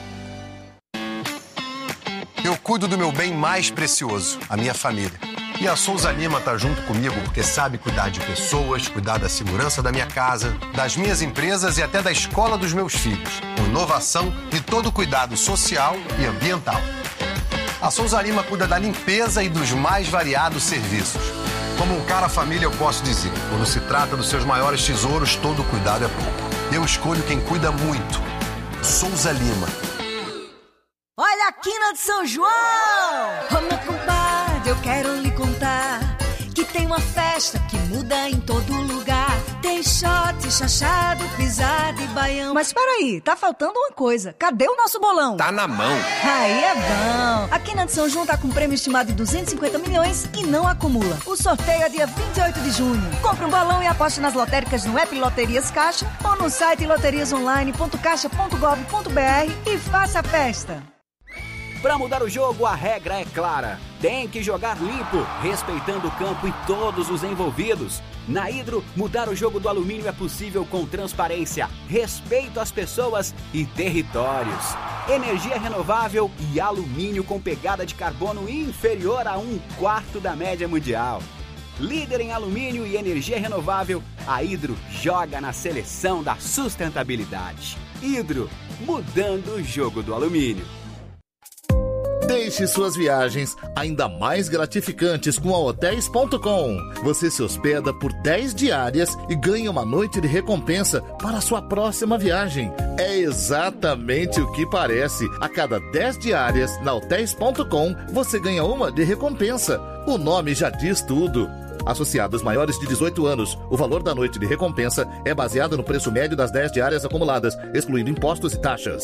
Eu cuido do meu bem mais precioso, a minha família. E a Souza Lima tá junto comigo porque sabe cuidar de pessoas, cuidar da segurança da minha casa, das minhas empresas e até da escola dos meus filhos, com inovação e todo o cuidado social e ambiental. A Souza Lima cuida da limpeza e dos mais variados serviços. Como um cara família, eu posso dizer, quando se trata dos seus maiores tesouros, todo cuidado é pouco. Eu escolho quem cuida muito. Souza Lima. Olha a quina de São João! Ô meu compadre, eu quero lhe contar que tem tem uma festa que muda em todo lugar. Tem shot, chachado, pisada e baião. Mas peraí, tá faltando uma coisa. Cadê o nosso bolão? Tá na mão. Aí é bom. A Quina de São João tá com prêmio estimado de duzentos e cinquenta milhões e não acumula. O sorteio é dia vinte e oito de junho. Compre um bolão e aposte nas lotéricas no app Loterias Caixa ou no site loterias online ponto caixa ponto gov ponto br e faça a festa. Para mudar o jogo, a regra é clara. Tem que jogar limpo, respeitando o campo e todos os envolvidos. Na Hidro, mudar o jogo do alumínio é possível com transparência, respeito às pessoas e territórios. Energia renovável e alumínio com pegada de carbono inferior a um quarto da média mundial. Líder em alumínio e energia renovável, a Hidro joga na seleção da sustentabilidade. Hidro, mudando o jogo do alumínio. Deixe suas viagens ainda mais gratificantes com a hotéis ponto com. Você se hospeda por dez diárias e ganha uma noite de recompensa para a sua próxima viagem. É exatamente o que parece. A cada dez diárias na hotéis ponto com, você ganha uma de recompensa. O nome já diz tudo. Associados maiores de dezoito anos, o valor da noite de recompensa é baseado no preço médio das dez diárias acumuladas, excluindo impostos e taxas.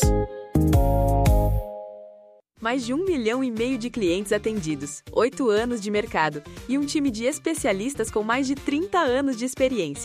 Mais de um milhão e meio de clientes atendidos, oito anos de mercado e um time de especialistas com mais de trinta anos de experiência.